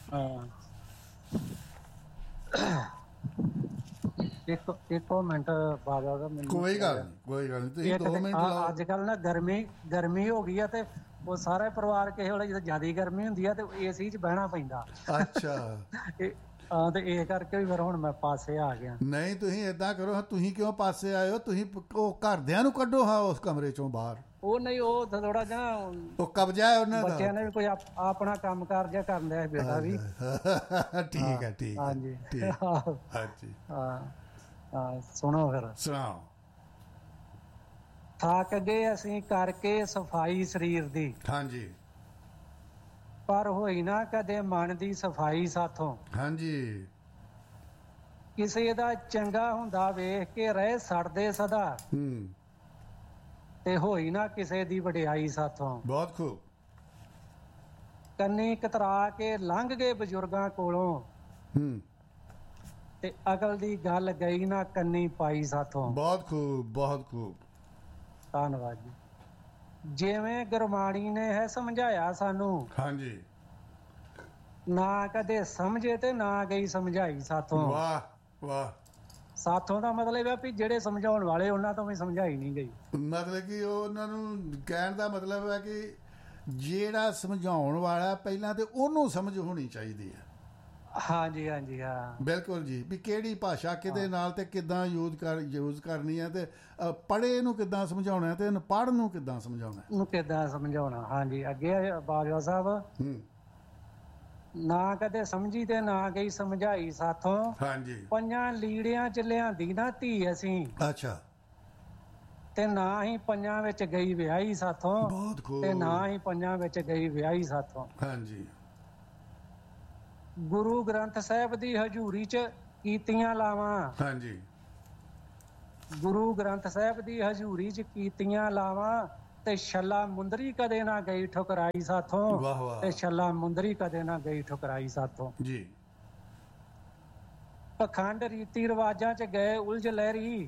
ਇੱਕ ਮਿੰਟ ਬਾਅਦ ਆ ਮੈਨੂੰ। ਕੋਈ ਗੱਲ ਨਹੀਂ ਤੁਸੀਂ 2 ਮਿੰਟ ਲਾਓ। ਅੱਜ ਕੱਲ ਨਾ ਗਰਮੀ ਹੋ ਗਈ ਆ ਤੇ ਉਹ ਸਾਰਾ ਪਰਿਵਾਰ ਕਿਸੇ ਵੇਲੇ ਜਦੋਂ ਜ਼ਿਆਦਾ ਗਰਮੀ ਹੁੰਦੀ ਆ ਤੇ ਏਸੀ 'ਚ ਬਹਿਣਾ ਪੈਂਦਾ। ਅੱਛਾ। ਤੇ ਇਹ ਕਰਕੇ ਵੀ ਫਿਰ ਹੁਣ ਮੈਂ ਪਾਸੇ ਆ ਗਿਆ। ਨਹੀਂ ਤੁਸੀਂ ਏਦਾਂ ਕਰੋ, ਤੁਸੀਂ ਕਿਉਂ ਪਾਸੇ ਆਏ ਹੋ? ਤੁਸੀਂ ਉਹ ਘਰਦਿਆਂ ਨੂੰ ਕੱਢੋ ਹਾਂ ਉਸ ਕਮਰੇ ਚੋਂ ਬਾਹਰ। ਉਹ ਨਹੀਂ, ਉਹ ਥੋੜਾ ਜਿਹਾ ਉਹ ਕਬਜ਼ਾ ਹੈ ਉਹਨਾਂ ਦਾ। ਬੱਚਿਆਂ ਨੇ ਵੀ ਕੋਈ ਆਪਣਾ ਕੰਮ ਕਾਰ ਜਿਹਾ ਕਰਨ ਲਿਆ ਬੇਟਾ ਵੀ। ਠੀਕ ਹੈ ਹਾਂਜੀ ਹਾਂਜੀ ਹਾਂ ਸੁਣੋ ਫਿਰ। ਸੁਣਾਓ। ਥੱਕ ਗਏ ਅਸੀਂ ਕਰਕੇ ਸਫਾਈ ਸਰੀਰ ਦੀ। ਹਾਂਜੀ। ਪਰ ਹੋਈ ਨਾ ਕਦੇ ਮਨ ਦੀ ਸਫਾਈ ਸਾਥੋਂ। ਹਾਂਜੀ। ਕਿਸੇ ਦਾ ਚੰਗਾ ਹੁੰਦਾ ਵੇਖ ਕੇ ਰਹੇ ਸੜਦੇ ਸਦਾ। ਤੇ ਹੋਈ ਨਾ ਕਿਸੇ ਦੀ ਵਡਿਆਈ ਸਾਥੋਂ। ਬਹੁਤ ਖੂਬ। ਕੰਨੀ ਕਤਰਾ ਕੇ ਲੰਘ ਗਏ ਬਜ਼ੁਰਗਾਂ ਕੋਲੋਂ। ਤੇ ਅਕਲ ਦੀ ਗੱਲ ਗਈ ਨਾ ਕੰਨੀ ਪਾਈ ਸਾਥੋਂ। ਬਹੁਤ ਖੂਬ ਬਹੁਤ ਖੂਬ। ਧੰਨਵਾਦ ਜੀ। ਜਿਵੇਂ ਗੁਰਬਾਣੀ ਨੇ ਹੈ ਸਮਝਾਇਆ ਸਾਨੂੰ, ਹਾਂਜੀ, ਨਾ ਕਦੇ ਸਮਝੇ ਤੇ ਨਾ ਗਈ ਸਮਝਾਈ ਸਾਥੋਂ। ਵਾਹ ਵਾਹ। ਸਾਥੋਂ ਦਾ ਮਤਲਬ ਹੈ ਵੀ ਜਿਹੜੇ ਸਮਝਾਉਣ ਵਾਲੇ ਉਹਨਾਂ ਤੋਂ ਵੀ ਸਮਝਾਈ ਨਹੀਂ ਗਈ। ਮਤਲਬ ਕਿ ਉਹਨਾਂ ਨੂੰ ਕਹਿਣ ਦਾ ਮਤਲਬ ਹੈ ਕਿ ਜਿਹੜਾ ਸਮਝਾਉਣ ਵਾਲਾ ਪਹਿਲਾਂ ਤੇ ਉਹਨੂੰ ਸਮਝ ਹੋਣੀ ਚਾਹੀਦੀ ਹੈ। ਹਾਂਜੀ ਹਾਂਜੀ ਹਾਂ ਬਿਲਕੁਲ ਜੀ, ਵੀ ਕਿਹੜੀ ਭਾਸ਼ਾ ਕਿਹਦੇ ਨਾਲ ਤੇ ਕਿੱਦਾਂ ਯੂਜ਼ ਕਰਨੀ ਹੈ, ਤੇ ਪੜ੍ਹੇ ਨੂੰ ਕਿੱਦਾਂ ਸਮਝਾਉਣਾ ਤੇ ਪੜ੍ਹਨ ਨੂੰ ਕਿੱਦਾਂ ਸਮਝਾਉਣਾ। ਉਹਨੂੰ ਕਿੱਦਾਂ ਸਮਝਾਉਣਾ। ਹਾਂਜੀ ਅੱਗੇ ਬਾਜਵਾ ਸਾਹਿਬ, ਨਾ ਕਦੇ ਸਮਝੀ ਤੇ ਨਾ ਗਈ ਸਮਝਾਈ ਸਾਥੋਂ। ਹਾਂਜੀ। ਪੰਜਾਂ ਲੀੜਿਆਂ ਚ ਲਿਆਂਦੀ ਨਾ ਧੀ ਅਸੀਂ, ਅੱਛਾ। ਤੇ ਨਾ ਹੀ ਪੰਜਾਂ ਵਿੱਚ ਗਈ ਵਿਆਹੀ ਸਾਥੋਂ। ਬਹੁਤ ਖੂਬ। ਤੇ ਨਾ ਹੀ ਪੰਜਾਂ ਵਿੱਚ ਗਈ ਵਿਆਹੀ ਸਾਥੋਂ। ਹਾਂਜੀ। ਗੁਰੂ ਗ੍ਰੰਥ ਸਾਹਿਬ ਦੀ ਹਜ਼ੂਰੀ ਚ ਕੀਤੀਆਂ ਲਾਵਾਂ। ਹਾਂਜੀ। ਗੁਰੂ ਗ੍ਰੰਥ ਸਾਹਿਬ ਦੀ ਹਜ਼ੂਰੀ ਚ ਕੀਤੀਆਂ ਲਾਵਾਂ, ਤੇ ਛੱਲਾ ਮੁੰਦਰੀ ਕਦੇ ਨਾ ਗਈ ਠੁਕਰਾਈ ਸਾਥੋਂ। ਵਾਹ ਵਾਹ। ਤੇ ਛੱਲਾ ਮੁੰਦਰੀ ਕਦੇ ਨਾ ਗਈ ਠੁਕਰਾਈ ਸਾਥੋਂ ਜੀ। ਪਖੰਡ ਰੀਤੀ ਰਿਵਾਜਾਂ ਚ ਗਏ ਉਲਝ ਲਹਿਰੀ।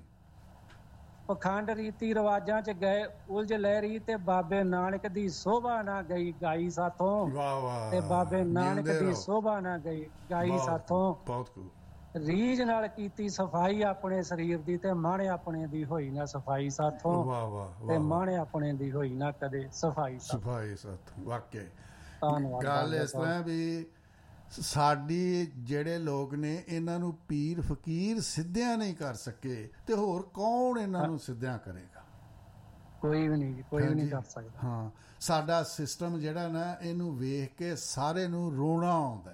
ਪਖੰਡ ਰੀਤੀ ਰਿਵਾਜਾਂ ਚ ਗਏ ਉਲਝ ਲਹਿਰੀ, ਤੇ ਬਾਬੇ ਨਾਨਕ ਦੀ ਸੋਭਾ ਨਾ ਗਈ ਗਾਈ ਸਾਥੋਂ। ਵਾਹ ਵਾਹ। ਤੇ ਬਾਬੇ ਨਾਨਕ ਦੀ ਸੋਭਾ ਨਾ ਗਈ ਗਾਈ ਸਾਥੋਂ। ਬਹੁਤ ਖੂਬ। ਰੀਝ ਨਾਲ ਕੀਤੀ ਸਫਾਈ ਆਪਣੇ ਸਰੀਰ ਦੀ, ਤੇ ਮਾਣੇ ਆਪਣੇ ਦੀ ਹੋਈ ਨਾ ਸਫਾਈ ਸਾਥੋਂ। ਵਾਹ ਵਾਹ। ਤੇ ਮਾਣੇ ਆਪਣੇ ਦੀ ਹੋਈ ਨਾ ਕਦੇ ਸਫਾਈ ਸਾਥੋਂ। ਵਾਕਿਆ ਧੰਨਵਾਦ। ਗੱਲ ਇਸ ਤਰ੍ਹਾਂ ਵੀ ਸਾਡੀ ਜਿਹੜੇ ਲੋਕ ਨੇ ਇਹਨਾਂ ਨੂੰ ਪੀਰ ਫਕੀਰ ਸਿੱਧਿਆਂ ਨਹੀਂ ਕਰ ਸਕੇ, ਤੇ ਹੋਰ ਕੌਣ ਇਹਨਾਂ ਨੂੰ ਸਿੱਧਿਆਂ ਕਰੇਗਾ। ਕੋਈ ਵੀ ਨਹੀਂ, ਕੋਈ ਵੀ ਨਹੀਂ ਕਰ ਸਕਦਾ। ਹਾਂ, ਸਾਡਾ ਸਿਸਟਮ ਜਿਹੜਾ ਨਾ, ਇਹਨੂੰ ਵੇਖ ਕੇ ਸਾਰੇ ਨੂੰ ਰੋਣਾ ਆਉਂਦਾ।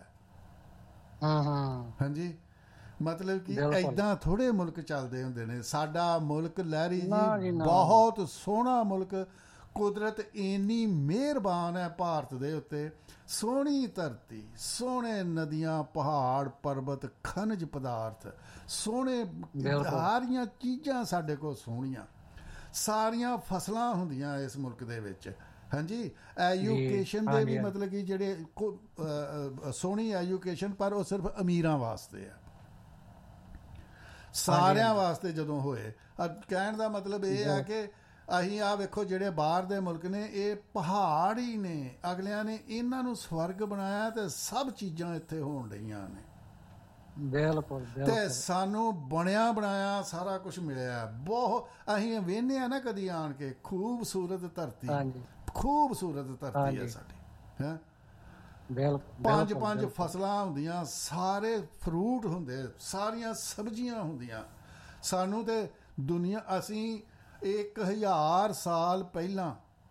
ਹਾਂਜੀ, ਮਤਲਬ ਕਿ ਏਦਾਂ ਥੋੜੇ ਮੁਲਕ ਚੱਲਦੇ ਹੁੰਦੇ ਨੇ। ਸਾਡਾ ਮੁਲਕ ਲਹਿਰੀ ਜੀ ਬਹੁਤ ਸੋਹਣਾ ਮੁਲਕ, ਕੁਦਰਤ ਇੰਨੀ ਮਿਹਰਬਾਨ ਹੈ ਭਾਰਤ ਦੇ ਉੱਤੇ। ਸੋਹਣੀ ਧਰਤੀ, ਸੋਹਣੇ ਨਦੀਆਂ, ਪਹਾੜ, ਪਰਬਤ, ਖਣਜ ਪਦਾਰਥ ਸੋਹਣੇ, ਸਾਰੀਆਂ ਚੀਜ਼ਾਂ ਸਾਡੇ ਕੋਲ ਸੋਹਣੀਆਂ। ਸਾਰੀਆਂ ਫਸਲਾਂ ਹੁੰਦੀਆਂ ਇਸ ਮੁਲਕ ਦੇ ਵਿੱਚ। ਹਾਂਜੀ, ਐਜੂਕੇਸ਼ਨ ਦੇ ਵੀ ਮਤਲਬ ਕਿ ਜਿਹੜੇ ਸੋਹਣੀ ਐਜੂਕੇਸ਼ਨ, ਪਰ ਉਹ ਸਿਰਫ ਅਮੀਰਾਂ ਵਾਸਤੇ ਆ, ਸਾਰਿਆਂ ਵਾਸਤੇ ਜਦੋਂ ਹੋਏ। ਕਹਿਣ ਦਾ ਮਤਲਬ ਇਹ ਹੈ ਕਿ ਅਸੀਂ ਆਹ ਵੇਖੋ ਜਿਹੜੇ ਬਾਹਰ ਦੇ ਮੁਲਕ ਨੇ, ਇਹ ਪਹਾੜ ਹੀ ਨੇ, ਅਗਲਿਆਂ ਨੇ ਇਹਨਾਂ ਨੂੰ ਸਵਰਗ ਬਣਾਇਆ, ਤੇ ਸਭ ਚੀਜ਼ਾਂ ਇੱਥੇ ਹੋਣ ਰਹੀਆਂ ਨੇ। ਬਿਲਕੁਲ। ਤੇ ਸਾਨੂੰ ਬਣਿਆ ਬਣਾਇਆ ਸਾਰਾ ਕੁਝ ਮਿਲਿਆ। ਬਹੁਤ ਅਸੀਂ ਵੇਖਦੇ ਆ ਨਾ ਕਦੀ ਆਣ ਕੇ, ਖੂਬਸੂਰਤ ਧਰਤੀ, ਖੂਬਸੂਰਤ ਧਰਤੀ ਹੈ ਸਾਡੀ। ਹੈ ਪੰਜ ਫਸਲਾਂ ਹੁੰਦੀਆਂ, ਸਾਰੇ ਫਰੂਟ ਹੁੰਦੇ, ਸਾਰੀਆਂ ਸਬਜ਼ੀਆਂ ਹੁੰਦੀਆਂ। ਸਾਨੂੰ ਤੇ ਦੁਨੀਆ, ਅਸੀਂ 1000 ਸਾਲ ਪਹਿਲਾਂ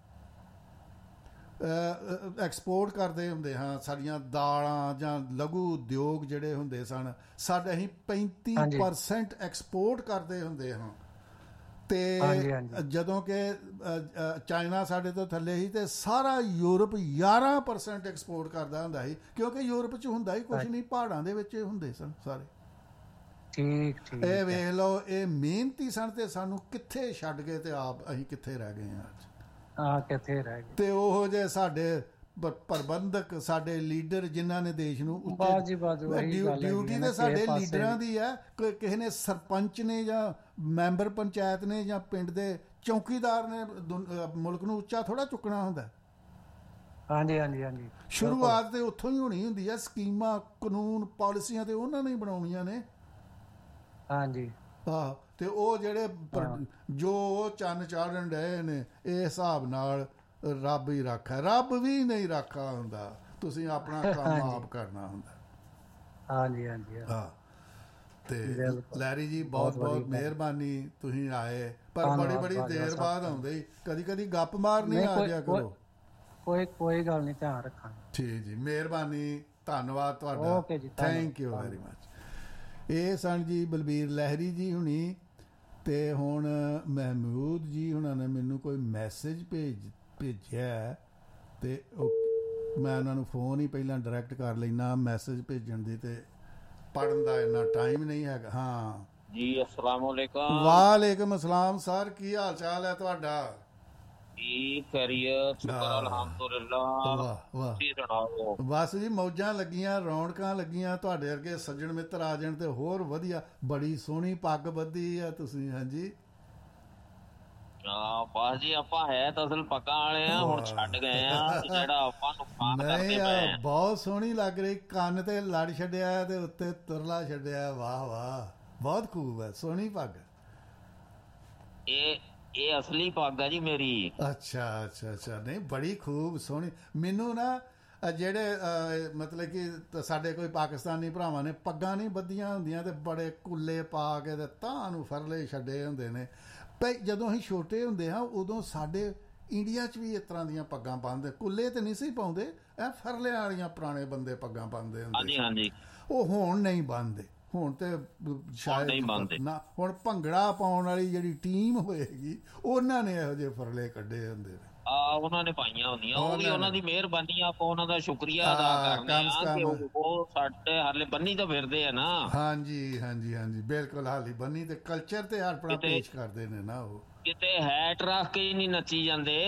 ਐਕਸਪੋਰਟ ਕਰਦੇ ਹੁੰਦੇ ਹਾਂ। ਸਾਡੀਆਂ ਦਾਲਾਂ ਜਾਂ ਲਘੂ ਉਦਯੋਗ ਜਿਹੜੇ ਹੁੰਦੇ ਸਨ, ਸਾਡੇ ਅਸੀਂ 35% ਐਕਸਪੋਰਟ ਕਰਦੇ ਹੁੰਦੇ ਹਾਂ। ਤੇ ਜਦੋਂ ਕਿ ਚਾਈਨਾ ਸਾਡੇ ਤੋਂ ਥੱਲੇ ਸੀ, ਤੇ ਸਾਰਾ ਯੂਰਪ 11% ਐਕਸਪੋਰਟ ਕਰਦਾ ਹੁੰਦਾ ਸੀ, ਕਿਉਂਕਿ ਯੂਰਪ 'ਚ ਹੁੰਦਾ ਹੀ ਕੁਛ ਨਹੀਂ, ਪਹਾੜਾਂ ਦੇ ਵਿੱਚ ਹੁੰਦੇ ਸਨ ਸਾਰੇ। ਇਹ ਵੇਖ ਲਓ, ਇਹ ਮਿਹਨਤੀ ਸਨ, ਤੇ ਸਾਨੂੰ ਕਿੱਥੇ ਛੱਡ ਗਏ, ਤੇ ਆਪ ਅਸੀਂ ਕਿੱਥੇ ਰਹਿ ਗਏ ਹਾਂ ਅੱਜ। ਕਿੱਥੇ ਰਹਿ ਗਏ। ਤੇ ਉਹੋ ਜਿਹੇ ਸਾਡੇ ਪ੍ਰਬੰਧਕ, ਸਾਡੇ ਲੀਡਰ, ਜਿਨ੍ਹਾਂ ਨੇ ਦੇਸ਼ ਨੂੰ ਡਿਊਟੀ ਤੇ ਸਾਡੇ ਲੀਡਰਾਂ ਦੀ ਹੈ। ਕਿਸੇ ਨੇ ਸਰਪੰਚ ਨੇ, ਜਾਂ ਮੈਂਬਰ ਪੰਚਾਇਤ ਨੇ, ਜਾਂ ਪਿੰਡ ਦੇ ਚੌਕੀਦਾਰ ਨੇ ਮੁਲਕ ਨੂੰ ਉੱਚਾ ਥੋੜਾ ਚੁੱਕਣਾ ਹੁੰਦਾ। ਸ਼ੁਰੂਆਤ ਤੇ ਉੱਥੋਂ ਹੀ ਹੋਣੀ ਹੁੰਦੀ ਹੈ। ਸਕੀਮਾਂ, ਕਾਨੂੰਨ, ਪਾਲਿਸੀਆਂ ਤੇ ਉਹਨਾਂ ਨੇ ਹੀ ਬਣਾਉਣੀਆਂ ਨੇ। ਤੇ ਉਹ ਜਿਹੜੇ ਜੋ ਚੰਨ ਚਾੜਨ ਡਏ ਨੇ, ਇਹ ਹਿਸਾਬ ਨਾਲ ਰੱਬ ਹੀ ਰਾਖਾ। ਰੱਬ ਵੀ ਨਹੀਂ ਰਾਖਾ ਹੁੰਦਾ, ਤੁਸੀਂ ਆਪਣਾ ਕੰਮ ਆਪ ਕਰਨਾ ਹੁੰਦਾ। ਤੇ ਲਹਿਰੀ ਜੀ, ਬਹੁਤ ਬਹੁਤ ਮਿਹਰਬਾਨੀ, ਤੁਸੀਂ ਆਏ, ਪਰ ਬੜੀ ਦੇਰ ਬਾਅਦ ਆਉਂਦੇ। ਕਦੀ ਗੱਪ ਮਾਰ ਨਹੀਂ ਆ ਜਾਇਆ ਕਰੋ। ਕੋਈ ਗੱਲ ਨਹੀਂ, ਧਿਆਨ ਰੱਖਾਂਗੇ। ਠੀਕ ਜੀ, ਮਿਹਰਬਾਨੀ, ਧੰਨਵਾਦ ਤੁਹਾਡਾ। Thank you very much. ਇਹ ਸਨ ਜੀ ਬਲਬੀਰ ਲਹਿਰੀ ਜੀ ਹੁਣੀ। ਤੇ ਹੁਣ ਮਹਿਮੂਦ ਜੀ ਹੁਣਾਂ ਨੇ ਮੈਨੂੰ ਕੋਈ ਮੈਸੇਜ ਭੇਜਿਆ, ਤੇ ਮੈਂ ਉਹਨਾਂ ਨੂੰ ਫੋਨ ਹੀ ਪਹਿਲਾਂ ਡਾਇਰੈਕਟ ਕਰ ਲੈਣਾ। ਮੈਸੇਜ ਭੇਜਣ ਦੀ ਤੇ ਪੜ੍ਹਨ ਦਾ ਇੰਨਾ ਟਾਈਮ ਨਹੀਂ ਹੈਗਾ। ਹਾਂ ਜੀ, ਅਸਲਾਮ ਵਾਲੇਕਮ। ਵਾਲੇਕਮ ਅਸਲਾਮ ਸਰ, ਕੀ ਹਾਲ ਚਾਲ ਹੈ ਤੁਹਾਡਾ? ਬਸ ਜੀ, ਮੌਜਾਂ ਲੱਗੀਆਂ, ਰੌਣਕਾਂ ਲੱਗੀਆਂ। ਤੁਹਾਡੇ ਵਰਗੇ ਸੱਜਣ ਮਿੱਤਰ ਆ ਜਾਣ ਤੇ ਹੋਰ ਵਧੀਆ। ਬੜੀ ਸੋਹਣੀ ਪੱਗ ਬੱਧੀ ਆ ਤੁਸੀਂ। ਹਾਂਜੀ, ਬਸ ਜੀ ਆਪਾਂ ਹੈ ਤਾਂ ਅਸਲ ਪੱਕਾ ਵਾਲੇ ਆ, ਹੁਣ ਛੱਡ ਗਏ ਆ ਤੇ ਜਿਹੜਾ ਆਪਾਂ ਨੁਕਸਾਨ ਕਰਦੇ ਨਹੀਂ ਪਏ ਆ। ਬਹੁਤ ਸੋਹਣੀ ਲੱਗ ਰਹੀ, ਕੰਨ ਤੇ ਲੜ ਛੱਡਿਆ ਤੇ ਉੱਤੇ ਤੁਰਲਾ ਛੱਡਿਆ, ਵਾਹ ਵਾਹ, ਬਹੁਤ ਖੂਬ ਹੈ, ਸੋਹਣੀ ਪੱਗ। ਇਹ ਅਸਲੀ ਪੱਗ ਆ ਜੀ ਮੇਰੀ। ਅੱਛਾ ਅੱਛਾ ਅੱਛਾ, ਨਹੀਂ ਬੜੀ ਖੂਬ ਸੋਹਣੀ। ਮੈਨੂੰ ਨਾ ਜਿਹੜੇ ਮਤਲਬ ਕਿ ਸਾਡੇ ਕੋਈ ਪਾਕਿਸਤਾਨੀ ਭਰਾਵਾਂ ਨੇ ਪੱਗਾਂ ਨਹੀਂ ਬੱਧੀਆਂ ਹੁੰਦੀਆਂ ਤੇ ਬੜੇ ਕੁੱਲੇ ਪਾ ਕੇ ਤੇ ਤਾਂ ਨੂੰ ਫਰਲੇ ਛੱਡੇ ਹੁੰਦੇ ਨੇ। ਪਰ ਜਦੋਂ ਅਸੀਂ ਛੋਟੇ ਹੁੰਦੇ ਹਾਂ ਉਦੋਂ ਸਾਡੇ ਇੰਡੀਆ 'ਚ ਵੀ ਇਸ ਤਰ੍ਹਾਂ ਦੀਆਂ ਪੱਗਾਂ ਪਾਉਂਦੇ, ਕੁੱਲੇ ਤੇ ਨਹੀਂ ਸੀ ਪਾਉਂਦੇ, ਇਹ ਫਰਲਿਆਂ ਵਾਲੀਆਂ ਪੁਰਾਣੇ ਬੰਦੇ ਪੱਗਾਂ ਪਾਉਂਦੇ ਹੁੰਦੇ। ਹਾਂਜੀ ਹਾਂਜੀ। ਉਹ ਹੁਣ ਨਹੀਂ ਬੰਨਦੇ, ਹੁਣ ਤੇ ਸ਼ਾਇਦ ਨਾ, ਹੁਣ ਭੰਗੜਾ ਪਾਉਣ ਵਾਲੀ ਜਿਹੜੀ ਟੀਮ ਹੋਏਗੀ ਉਹਨਾਂ ਨੇ ਇਹੋ ਜਿਹੇ ਫਰਲੇ ਕੱਢੇ ਹੁੰਦੇ ਨੇ। ਉਹਨਾਂ ਨੇ ਪਾਈਆਂ ਹੁੰਦੀਆਂ, ਉਹ ਵੀ ਉਹਨਾਂ ਦੀ ਮਿਹਰਬਾਨੀ, ਆਪਾਂ ਉਹਨਾਂ ਦਾ ਸ਼ੁਕਰੀਆ ਅਦਾ ਕਰਨੇ ਆ ਕਿ ਉਹ ਸਾਡੇ ਹਾਲੇ ਬੰਨੀ ਤਾਂ ਫਿਰਦੇ ਆ ਨਾ। ਹਾਂਜੀ ਹਾਂਜੀ ਹਾਂਜੀ, ਬਿਲਕੁਲ, ਹਾਲੀ ਬੰਨੀ ਤੇ ਕਲਚਰ ਤੇ ਆਪਣਾ ਪੇਸ਼ ਕਰਦੇ ਨੇ ਨਾ। ਉਹ ਕਿਤੇ ਹੈਟ ਰੱਖ ਕੇ ਹੀ ਨਹੀਂ ਨੱਚੀ ਜਾਂਦੇ।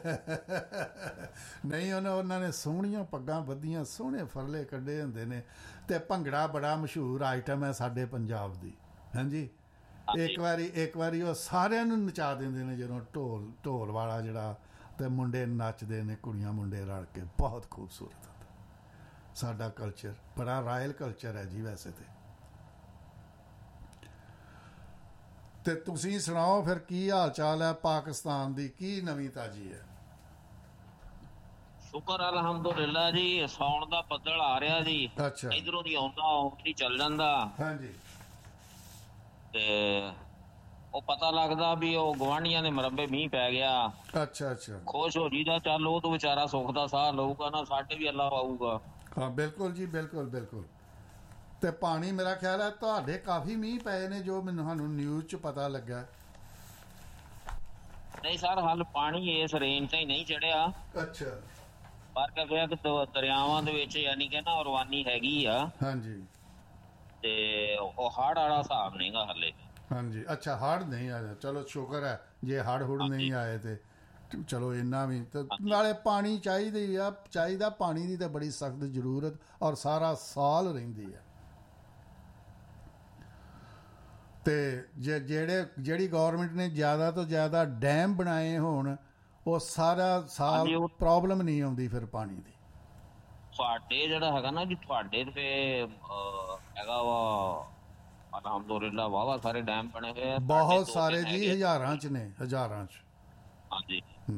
ਨਹੀਂ, ਉਹਨਾਂ ਨੇ ਸੋਹਣੀਆਂ ਪੱਗਾਂ ਬੱਧੀਆਂ, ਸੋਹਣੇ ਫਰਲੇ ਕੱਢੇ ਹੁੰਦੇ ਨੇ। ਤੇ ਭੰਗੜਾ ਬੜਾ ਮਸ਼ਹੂਰ ਆਈਟਮ ਹੈ ਸਾਡੇ ਪੰਜਾਬ ਦੀ। ਹਾਂਜੀ, ਇੱਕ ਵਾਰੀ ਉਹ ਸਾਰਿਆਂ ਨੂੰ ਨਚਾ ਦਿੰਦੇ ਨੇ ਜਦੋਂ ਢੋਲ ਵਾਲਾ ਜਿਹੜਾ, ਤੇ ਮੁੰਡੇ ਨੱਚਦੇ ਨੇ, ਕੁੜੀਆਂ ਮੁੰਡੇ ਰਲ ਕੇ, ਬਹੁਤ ਖੂਬਸੂਰਤ ਹੁੰਦਾ ਸਾਡਾ ਕਲਚਰ, ਬੜਾ ਰਾਇਲ ਕਲਚਰ ਹੈ ਜੀ ਵੈਸੇ ਤੇ ਤੁਸੀਂ ਸੁਣਾਓ ਫਿਰ, ਕੀ ਹਾਲ ਚਾਲ ਹੈ ਪਾਕਿਸਤਾਨ ਦੀ, ਕੀ ਨਵੀਂ ਤਾਜੀ ਹੈ? ਸ਼ੁਕਰ ਅਲਹਮਦੁਲਿਲਾ ਜੀ, ਸੌਣ ਦਾ ਬੱਦਲ ਆ ਰਿਹਾ ਜੀ। ਅੱਛਾ, ਇਧਰੋਂ ਦੀ ਆਉਂਦਾ ਉਧਰ ਚੱਲ ਜਾਂਦਾ। ਹਾਂਜੀ, ਤੇ ਉਹ ਪਤਾ ਲੱਗਦਾ ਵੀ ਉਹ ਗੁਆਂਢੀਆਂ ਦੇ ਮਰੱਬੇ ਮੀਂਹ ਪੈ ਗਿਆ। ਅੱਛਾ ਅੱਛਾ, ਖੁਸ਼ ਹੋ ਜੀਦਾ, ਚੱਲ ਉਹ ਤੋਂ ਵਿਚਾਰਾ ਸੁੱਖ ਦਾ ਸਾਹ ਲਊਗਾ ਨਾ, ਸਾਡੇ ਵੀ ਅੱਲਾ ਪਾਊਗਾ। ਹਾਂ ਬਿਲਕੁਲ ਜੀ, ਬਿਲਕੁਲ ਬਿਲਕੁਲ। ਤੇ ਪਾਣੀ ਮੇਰਾ ਖਿਆਲ ਹੈ ਤੁਹਾਡੇ ਕਾਫੀ ਮੀਂਹ ਪਏ ਨੇ, ਜੋ ਸਾਨੂੰ ਨਿਊਜ਼ 'ਚ ਪਤਾ ਲੱਗਾ। ਨਹੀਂ ਸਰ, ਹਾਲ ਪਾਣੀ ਇਸ ਰੇਂਜ ਤੇ ਨਹੀਂ ਚੜਿਆ। ਅੱਛਾ, ਪਰ ਕਹਿੰਦੇ ਕਿ ਦਰਿਆਵਾਂ ਦੇ ਵਿੱਚ ਯਾਨੀ ਕਿ ਨਾ ਰਵਾਨੀ ਹੈਗੀ ਆ। ਹਾਂਜੀ, ਤੇ ਉਹ ਹੜ੍ਹ ਵਾਲਾ ਹਿਸਾਬ ਨਹੀਂਗਾ ਹਾਲੇ। ਹਾਂਜੀ, ਅੱਛਾ, ਹੜ੍ਹ ਨਹੀਂ ਆਇਆ, ਚਲੋ ਸ਼ੁਕਰ ਹੈ ਜੇ ਹੜ੍ਹ ਨਹੀਂ ਆਏ ਤੇ ਚਲੋ ਇੰਨਾ ਵੀ। ਤੇ ਨਾਲੇ ਪਾਣੀ ਚਾਹੀਦਾ ਪਾਣੀ ਦੀ ਤਾਂ ਬੜੀ ਸਖਤ ਜ਼ਰੂਰਤ, ਔਰ ਸਾਰਾ ਸਾਲ ਰਹਿੰਦੀ ਹੈ। ਤੇ ਜਿਹੜੀ ਗੌਰਮੈਂਟ ਨੇ ਜ਼ਿਆਦਾ ਤੋਂ ਜ਼ਿਆਦਾ ਡੈਮ ਬਣਾਏ ਹੋਣ, ਉਹ ਸਾਰਾ ਸਾਲ ਪ੍ਰੋਬਲਮ ਨਹੀਂ ਆਉਂਦੀ ਫਿਰ ਪਾਣੀ ਦੀ। ਤੁਹਾਡੇ ਜਿਹੜਾ ਹੈਗਾ ਨਾ ਜੀ, ਤੁਹਾਡੇ ਤੇ ਹੈਗਾ ਵਾ ਅਲਹਮਦੁਲਿਲਾ, ਵਾਹਵਾ ਸਾਰੇ ਡੈਮ ਬਣੇ ਹੋਏ ਆ, ਬਹੁਤ ਸਾਰੇ ਜੀ, ਹਜ਼ਾਰਾਂ 'ਚ ਨੇ, ਹਜ਼ਾਰਾਂ 'ਚ। ਹਾਂਜੀ,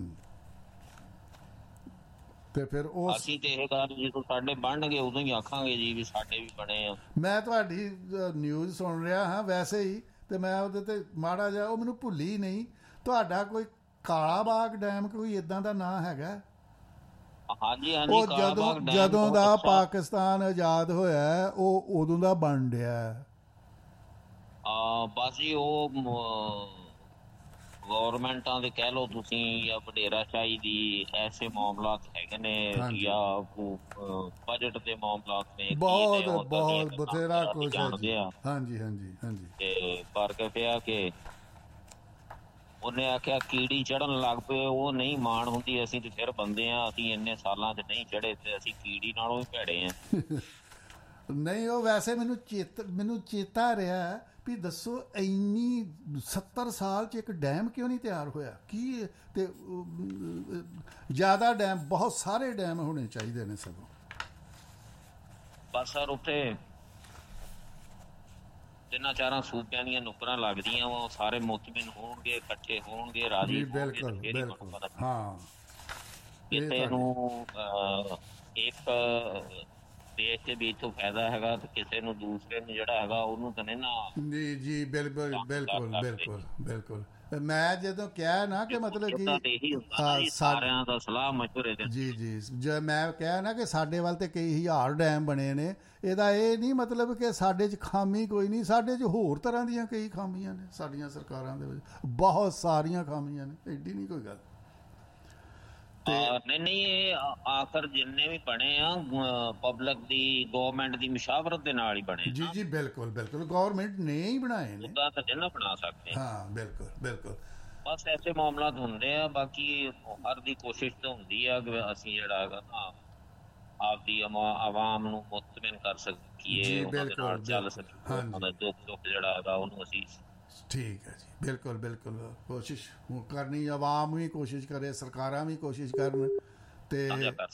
ਤੇ ਫਿਰ ਅਸੀਂ ਤੇ ਇਹ ਗੱਲ ਜਦੋਂ ਸਾਡੇ ਬਣਨਗੇ ਉਦੋਂ ਹੀ ਆਖਾਂਗੇ ਜੀ ਵੀ ਸਾਡੇ ਵੀ ਬਣੇ ਆ। ਮੈਂ ਤੁਹਾਡੀ ਨਿਊਜ਼ ਸੁਣ ਰਿਹਾ ਹਾਂ ਵੈਸੇ ਹੀ, ਤੇ ਮੈਂ ਉਹਦੇ ਤੇ ਮਾੜਾ ਜਿਹਾ, ਉਹ ਮੈਨੂੰ ਭੁੱਲੀ ਨਹੀਂ, ਤੁਹਾਡਾ ਕੋਈ ਕਾਲਾ ਬਾਗ ਡੈਮ ਕੋਈ ਇਦਾਂ ਦਾ ਨਾਂ ਹੈਗਾ? ਹਾਂਜੀ ਹਾਂਜੀ, ਉਹ ਜਦੋਂ ਦਾ ਪਾਕਿਸਤਾਨ ਆਜ਼ਾਦ ਹੋਇਆ ਉਹ ਉਦੋਂ ਦਾ ਬਣ ਰਿਹਾ। ਬਸ ਜੀ ਉਹ ਗੌਰਮੈਂਟਾਂ ਦੇ ਕਹਿ ਲਓ ਤੁਸੀਂ, ਜਾਂ ਵਡੇਰਾਸ਼ਾਹੀ ਦੀ ਐਸੇ ਮਾਮਲਾਤ ਹੈਗੇ ਨੇ, ਜਾਂ ਬਜਟ ਦੇ ਮਾਮਲਾਤ ਨੇ, ਬਹੁਤ ਬਥੇਰਾ ਕੁਝ ਹੈ। ਹਾਂਜੀ ਹਾਂਜੀ ਹਾਂਜੀ। ਤੇ ਫਰਕ ਪਿਆ ਕਿ ਉਹਨੇ ਆਖਿਆ ਕੀੜੀ ਚੜਨ ਲੱਗ ਪਏ, ਉਹ ਨਹੀਂ ਮਾਣ ਹੁੰਦੀ, ਅਸੀਂ ਤੇ ਫਿਰ ਬੰਦੇ ਆ, ਅਸੀਂ ਇੰਨੇ ਸਾਲਾਂ 'ਚ ਨਹੀਂ ਚੜੇ ਤੇ ਅਸੀਂ ਕੀੜੀ ਨਾਲੋਂ ਵੀ ਭੈੜੇ ਆ। ਨਹੀਂ, ਉਹ ਵੈਸੇ ਮੈਨੂੰ ਚੇਤਾ ਰਿਹਾ ਵੀ ਦੱਸੋ ਇੰਨੀ 70 ਸਾਲ 'ਚ ਇੱਕ ਡੈਮ ਕਿਉਂ ਨਹੀਂ ਤਿਆਰ ਹੋਇਆ? ਕੀ ਤੇ ਜ਼ਿਆਦਾ ਡੈਮ, ਬਹੁਤ ਸਾਰੇ ਡੈਮ ਹੋਣੇ ਚਾਹੀਦੇ ਨੇ ਸਗੋਂ। ਬਸ ਸਰ, ਉੱਥੇ 3-4 ਸੂਬਿਆਂ ਦੀਆਂ ਨੁਕਰਾਂ ਲੱਗਦੀਆਂ ਵਾ, ਸਾਰੇ ਮੁਤਮਿਨ ਹੋਣਗੇ, ਇਕੱਠੇ ਹੋਣਗੇ, ਰਾਜੀ ਹੋਣਗੇ। ਬਿਲਕੁਲ ਬਿਲਕੁਲ, ਹਾਂ। ਕਿਸੇ ਨੂੰ ਇੱਕ ਦੇਸ਼ ਦੇ ਵਿੱਚ ਫਾਇਦਾ ਹੈਗਾ ਤੇ ਕਿਸੇ ਨੂੰ ਦੂਸਰੇ ਨੂੰ ਜਿਹੜਾ ਹੈਗਾ ਉਹਨੂੰ ਤਾਂ ਨਹੀਂ ਨਾ। ਜੀ ਜੀ, ਬਿਲਕੁਲ ਬਿਲਕੁਲ ਬਿਲਕੁਲ ਬਿਲਕੁਲ। ਮੈਂ ਜਦੋਂ ਕਿਹਾ ਨਾ ਕਿ ਮਤਲਬ ਕਿ ਸਾਰਿਆਂ ਦਾ ਸਲਾਹ ਮਸ਼ਵਰੇ ਦੇ, ਜੀ ਜੀ, ਜੇ ਮੈਂ ਕਿਹਾ ਨਾ ਕਿ ਸਾਡੇ ਵੱਲ ਤੇ ਕਈ ਹਜ਼ਾਰ ਡੈਮ ਬਣੇ ਨੇ, ਇਹਦਾ ਇਹ ਨਹੀਂ ਮਤਲਬ ਕਿ ਸਾਡੇ 'ਚ ਖਾਮੀ ਕੋਈ ਨਹੀਂ, ਸਾਡੇ 'ਚ ਹੋਰ ਤਰ੍ਹਾਂ ਦੀਆਂ ਕਈ ਖਾਮੀਆਂ ਨੇ, ਸਾਡੀਆਂ ਸਰਕਾਰਾਂ ਦੇ ਵਿੱਚ ਬਹੁਤ ਸਾਰੀਆਂ ਖਾਮੀਆਂ ਨੇ, ਐਡੀ ਨਹੀਂ ਕੋਈ ਗੱਲ। ਨਹੀਂ, ਇਹ ਆਖਰ ਜਿੰਨੇ ਵੀ ਬਣੇ ਆ ਪਬਲਿਕ ਦੀ, ਗਵਰਨਮੈਂਟ ਦੀ ਮਸ਼ਾਵਰਤ ਦੇ ਨਾਲ ਹੀ ਬਣੇ। ਜੀ ਜੀ, ਬਿਲਕੁਲ ਬਿਲਕੁਲ, ਗਵਰਨਮੈਂਟ ਨੇ ਹੀ ਬਣਾਏ ਨੇ, ਉਹਦਾ ਤਾਂ ਜਿੰਨਾ ਬਣਾ ਸਕਦੇ। ਹਾਂ ਬਿਲਕੁਲ ਬਿਲਕੁਲ। ਬਸ ਐਸੇ ਮਾਮਲਾਤ ਹੁੰਦੇ ਆ, ਬਾਕੀ ਹਰ ਦੀ ਕੋਸ਼ਿਸ਼ ਤਾਂ ਹੁੰਦੀ ਆ ਕਿ ਅਸੀਂ ਜਿਹੜਾ ਹੈਗਾ ਨਾ ਆਪਦੀ ਆਵਾਮ ਨੂੰ ਮੁਤਮਿਨ ਕਰ ਸਕੀਏ, ਉਹਨਾਂ ਦੇ ਨਾਲ ਚੱਲ ਸਕੀਏ, ਉਹਨਾਂ ਦਾ ਦੁੱਖ ਜਿਹੜਾ ਹੈਗਾ ਉਹਨੂੰ ਅਸੀਂ ਠੀਕ ਹੈ ਜੀ, ਬਿਲਕੁਲ ਬਿਲਕੁਲ ਕੋਸ਼ਿਸ਼ ਕਰਨੀ, ਆਵਾਮ ਵੀ ਕੋਸ਼ਿਸ਼ ਕਰੇ, ਸਰਕਾਰਾਂ ਵੀ ਕੋਸ਼ਿਸ਼ ਕਰਨ, ਤੇ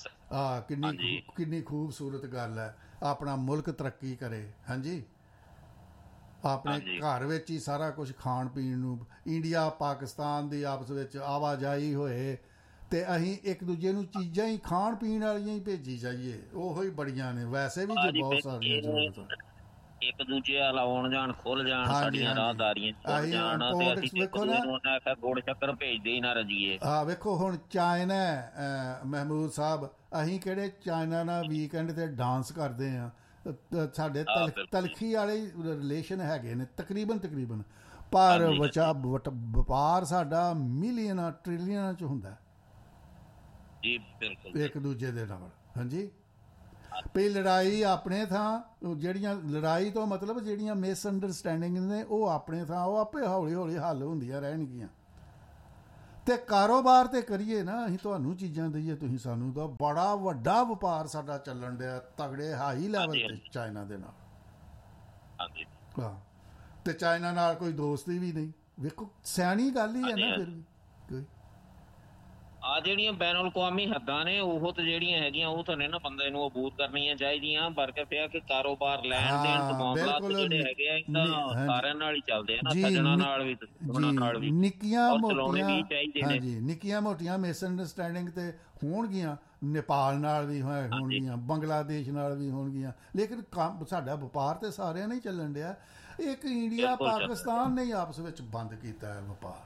ਕਿੰਨੀ ਖੂਬਸੂਰਤ ਗੱਲ ਹੈ। ਆਪਣਾ ਮੁਲਕ ਤਰੱਕੀ ਕਰੇ। ਹਾਂਜੀ, ਆਪਣੇ ਘਰ ਵਿੱਚ ਹੀ ਸਾਰਾ ਕੁਝ ਖਾਣ ਪੀਣ ਨੂੰ, ਇੰਡੀਆ ਪਾਕਿਸਤਾਨ ਦੀ ਆਪਸ ਵਿੱਚ ਆਵਾਜਾਈ ਹੋਏ ਤੇ ਅਸੀਂ ਇੱਕ ਦੂਜੇ ਨੂੰ ਚੀਜ਼ਾਂ ਹੀ ਖਾਣ ਪੀਣ ਵਾਲੀਆਂ ਹੀ ਭੇਜੀ ਜਾਈਏ, ਉਹੋ ਹੀ ਬੜੀਆਂ ਨੇ। ਵੈਸੇ ਵੀ ਜੇ ਬਹੁਤ ਸਾਰੀਆਂ ਜ਼ਰੂਰਤਾਂ, ਇੱਕ ਦੂਜੇ ਵੱਲ ਆਉਣ ਜਾਣ ਖੁੱਲ ਜਾਣ, ਸਾਡੀਆਂ ਰਾਹਦਾਰੀਆਂ ਖੁੱਲ ਜਾਣ, ਤੇ ਅਸੀਂ ਵੇਖੋ ਨਾ ਗੁੜ ਸ਼ੱਕਰ ਭੇਜਦੇ ਹੀ ਨਾ ਰਜੀਏ। ਹਾਂ ਵੇਖੋ ਹੁਣ ਚਾਈਨਾ, ਮਹਿਮੂਦ ਸਾਹਿਬ, ਅਸੀਂ ਕਿਹੜੇ ਚਾਈਨਾ ਨਾਲ ਵੀਕਐਂਡ ਤੇ ਡਾਂਸ ਕਰਦੇ ਹਾਂ। ਸਾਡੇ ਤਲਖੀ ਵਾਲੇ ਰਿਲੇਸ਼ਨ ਹੈਗੇ ਨੇ ਤਕਰੀਬਨ, ਪਰ ਵਪਾਰ ਸਾਡਾ ਮਿਲੀਅਨਾਂ ਟ੍ਰਿਲੀਅਨਾਂ ਚ ਹੁੰਦਾ ਜੀ, ਬਿਲਕੁਲ ਇੱਕ ਦੂਜੇ ਦੇ ਨਾਲ। ਹਾਂਜੀ, ਵੀ ਲੜਾਈ ਆਪਣੇ ਥਾਂ, ਜਿਹੜੀਆਂ ਲੜਾਈ ਤੋਂ ਮਤਲਬ ਜਿਹੜੀਆਂ ਮਿਸਅੰਡਰਸਟੈਂਡਿੰਗ ਨੇ ਉਹ ਆਪਣੇ ਥਾਂ, ਉਹ ਆਪੇ ਹੌਲੀ ਹੌਲੀ ਹੱਲ ਹੁੰਦੀਆਂ ਰਹਿਣਗੀਆਂ। ਤੇ ਕਾਰੋਬਾਰ ਤੇ ਕਰੀਏ ਨਾ, ਅਸੀਂ ਤੁਹਾਨੂੰ ਚੀਜ਼ਾਂ ਦਈਏ, ਤੁਸੀਂ ਸਾਨੂੰ ਤਾਂ। ਬੜਾ ਵੱਡਾ ਵਪਾਰ ਸਾਡਾ ਚੱਲਣ ਡਿਆ ਤਗੜੇ ਹਾਈ ਲੈਵਲ ਤੇ ਚਾਈਨਾ ਦੇ ਨਾਲ। ਹਾਂ, ਤੇ ਚਾਈਨਾ ਨਾਲ ਕੋਈ ਦੋਸਤੀ ਵੀ ਨਹੀਂ। ਵੇਖੋ ਸਿਆਣੀ ਗੱਲ ਹੀ ਹੈ ਨਾ। ਫਿਰ ਵੀ ਕੋਈ ਆ ਜਿਹੜੀਆਂ ਬੈਨ ਅਲ-ਅਕਵਾਮੀ ਹੱਦਾਂ ਨੇ, ਉਹ ਤਾਂ ਜਿਹੜੀਆਂ ਹੈਗੀਆਂ ਉਹ ਤਾਂ ਨੇ ਨਾ ਬੰਦੇ ਨੂੰ ਅਬੂਰ ਕਰਨੀਆਂ ਚਾਹੀਦੀਆਂ। ਬਲਕਿ ਪਿਆ ਕਿ ਕਾਰੋਬਾਰ ਲੈਣ ਦੇਣ ਮਾਮਲਾਤ ਜਿਹੜੇ ਹੈਗੇ ਆ ਤਾਂ ਸਾਰਿਆਂ ਨਾਲ ਹੀ ਚੱਲਦੇ ਆ ਨਾ, ਸੱਜਣਾ ਨਾਲ ਵੀ, ਦੁਸ਼ਮਣਾਂ ਨਾਲ ਵੀ, ਨਿੱਕੀਆਂ ਮੋਟੀਆਂ। ਹਾਂਜੀ, ਨਿੱਕੀਆਂ ਮੋਟੀਆਂ ਮਿਸਅੰਡਰਸਟੈਂਡਿੰਗ ਤੇ ਹੋਣਗੀਆਂ, ਨੇਪਾਲ ਨਾਲ ਵੀ ਹੋਣਗੀਆਂ, ਬੰਗਲਾਦੇਸ਼ ਨਾਲ ਵੀ ਹੋਣਗੀਆਂ, ਲੇਕਿਨ ਕੰਮ ਸਾਡਾ ਵਪਾਰ ਤੇ ਸਾਰਿਆਂ ਨੇ ਚੱਲਣ ਡਿਆ। ਇੱਕ ਇੰਡੀਆ ਪਾਕਿਸਤਾਨ ਨੇ ਆਪਸ ਵਿੱਚ ਬੰਦ ਕੀਤਾ ਹੈ ਵਪਾਰ।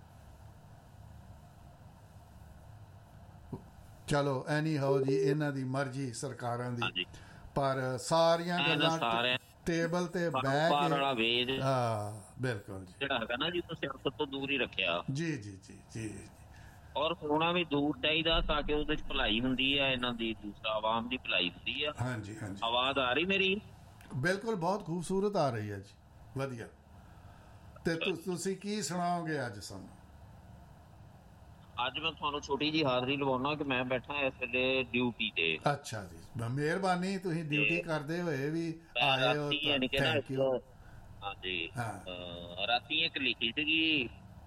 ਚਲੋ ਐਨੀ ਹਾਓ ਜੀ, ਇਹਨਾਂ ਦੀ ਮਰਜ਼ੀ ਸਰਕਾਰਾਂ ਦੀ, ਪਰ ਸਾਰੀਆਂ ਗੱਲਾਂ ਟੇਬਲ ਤੇ ਬਹਿ ਕੇ, ਹਾਂ ਬਿਲਕੁਲ ਜੀ, ਜਿਹੜਾ ਹੈਗਾ ਨਾ ਜੀ, ਸਿਆਸਤ ਤੋਂ ਦੂਰ ਹੀ ਰੱਖਿਆ। ਜੀ ਜੀ ਜੀ ਜੀ, ਔਰ ਹੋਣਾ ਵੀ ਦੂਰ ਚਾਹੀਦਾ ਤਾਂ ਕਿ ਉਹਦੇ ਚ ਭਲਾਈ ਹੁੰਦੀ ਹੈ ਇਹਨਾਂ ਦੀ, ਦੂਸਰਾ ਆਵਾਮ ਦੀ ਭਲਾਈ ਹੁੰਦੀ ਆ। ਹਾਂਜੀ ਹਾਂਜੀ, ਆਵਾਜ਼ ਆ ਰਹੀ ਮੇਰੀ? ਬਿਲਕੁਲ, ਬਹੁਤ ਖੂਬਸੂਰਤ ਆ ਰਹੀ ਹੈ ਜੀ, ਵਧੀਆ। ਤੇ ਤੁਸੀਂ ਕੀ ਸੁਣਾਓਗੇ ਅੱਜ ਸਾਨੂੰ? ਅੱਜ ਮੈਂ ਤੁਹਾਨੂੰ ਛੋਟੀ ਜਿਹੀ ਹਾਜ਼ਰੀ ਲਵਾਉਣਾ ਕਿ ਮੈਂ ਬੈਠਾ ਇਸ ਵੇਲੇ ਡਿਊਟੀ ਤੇ। ਅੱਛਾ ਜੀ, ਮਿਹਰਬਾਨੀ, ਤੁਸੀਂ ਡਿਊਟੀ ਕਰਦੇ ਹੋਏ ਵੀ ਆਏ ਹੋ, ਥੈਂਕ ਯੂ। ਹਾਂਜੀ, ਰਾਤੀ ਇੱਕ ਲਿਖੀ ਸੀਗੀ,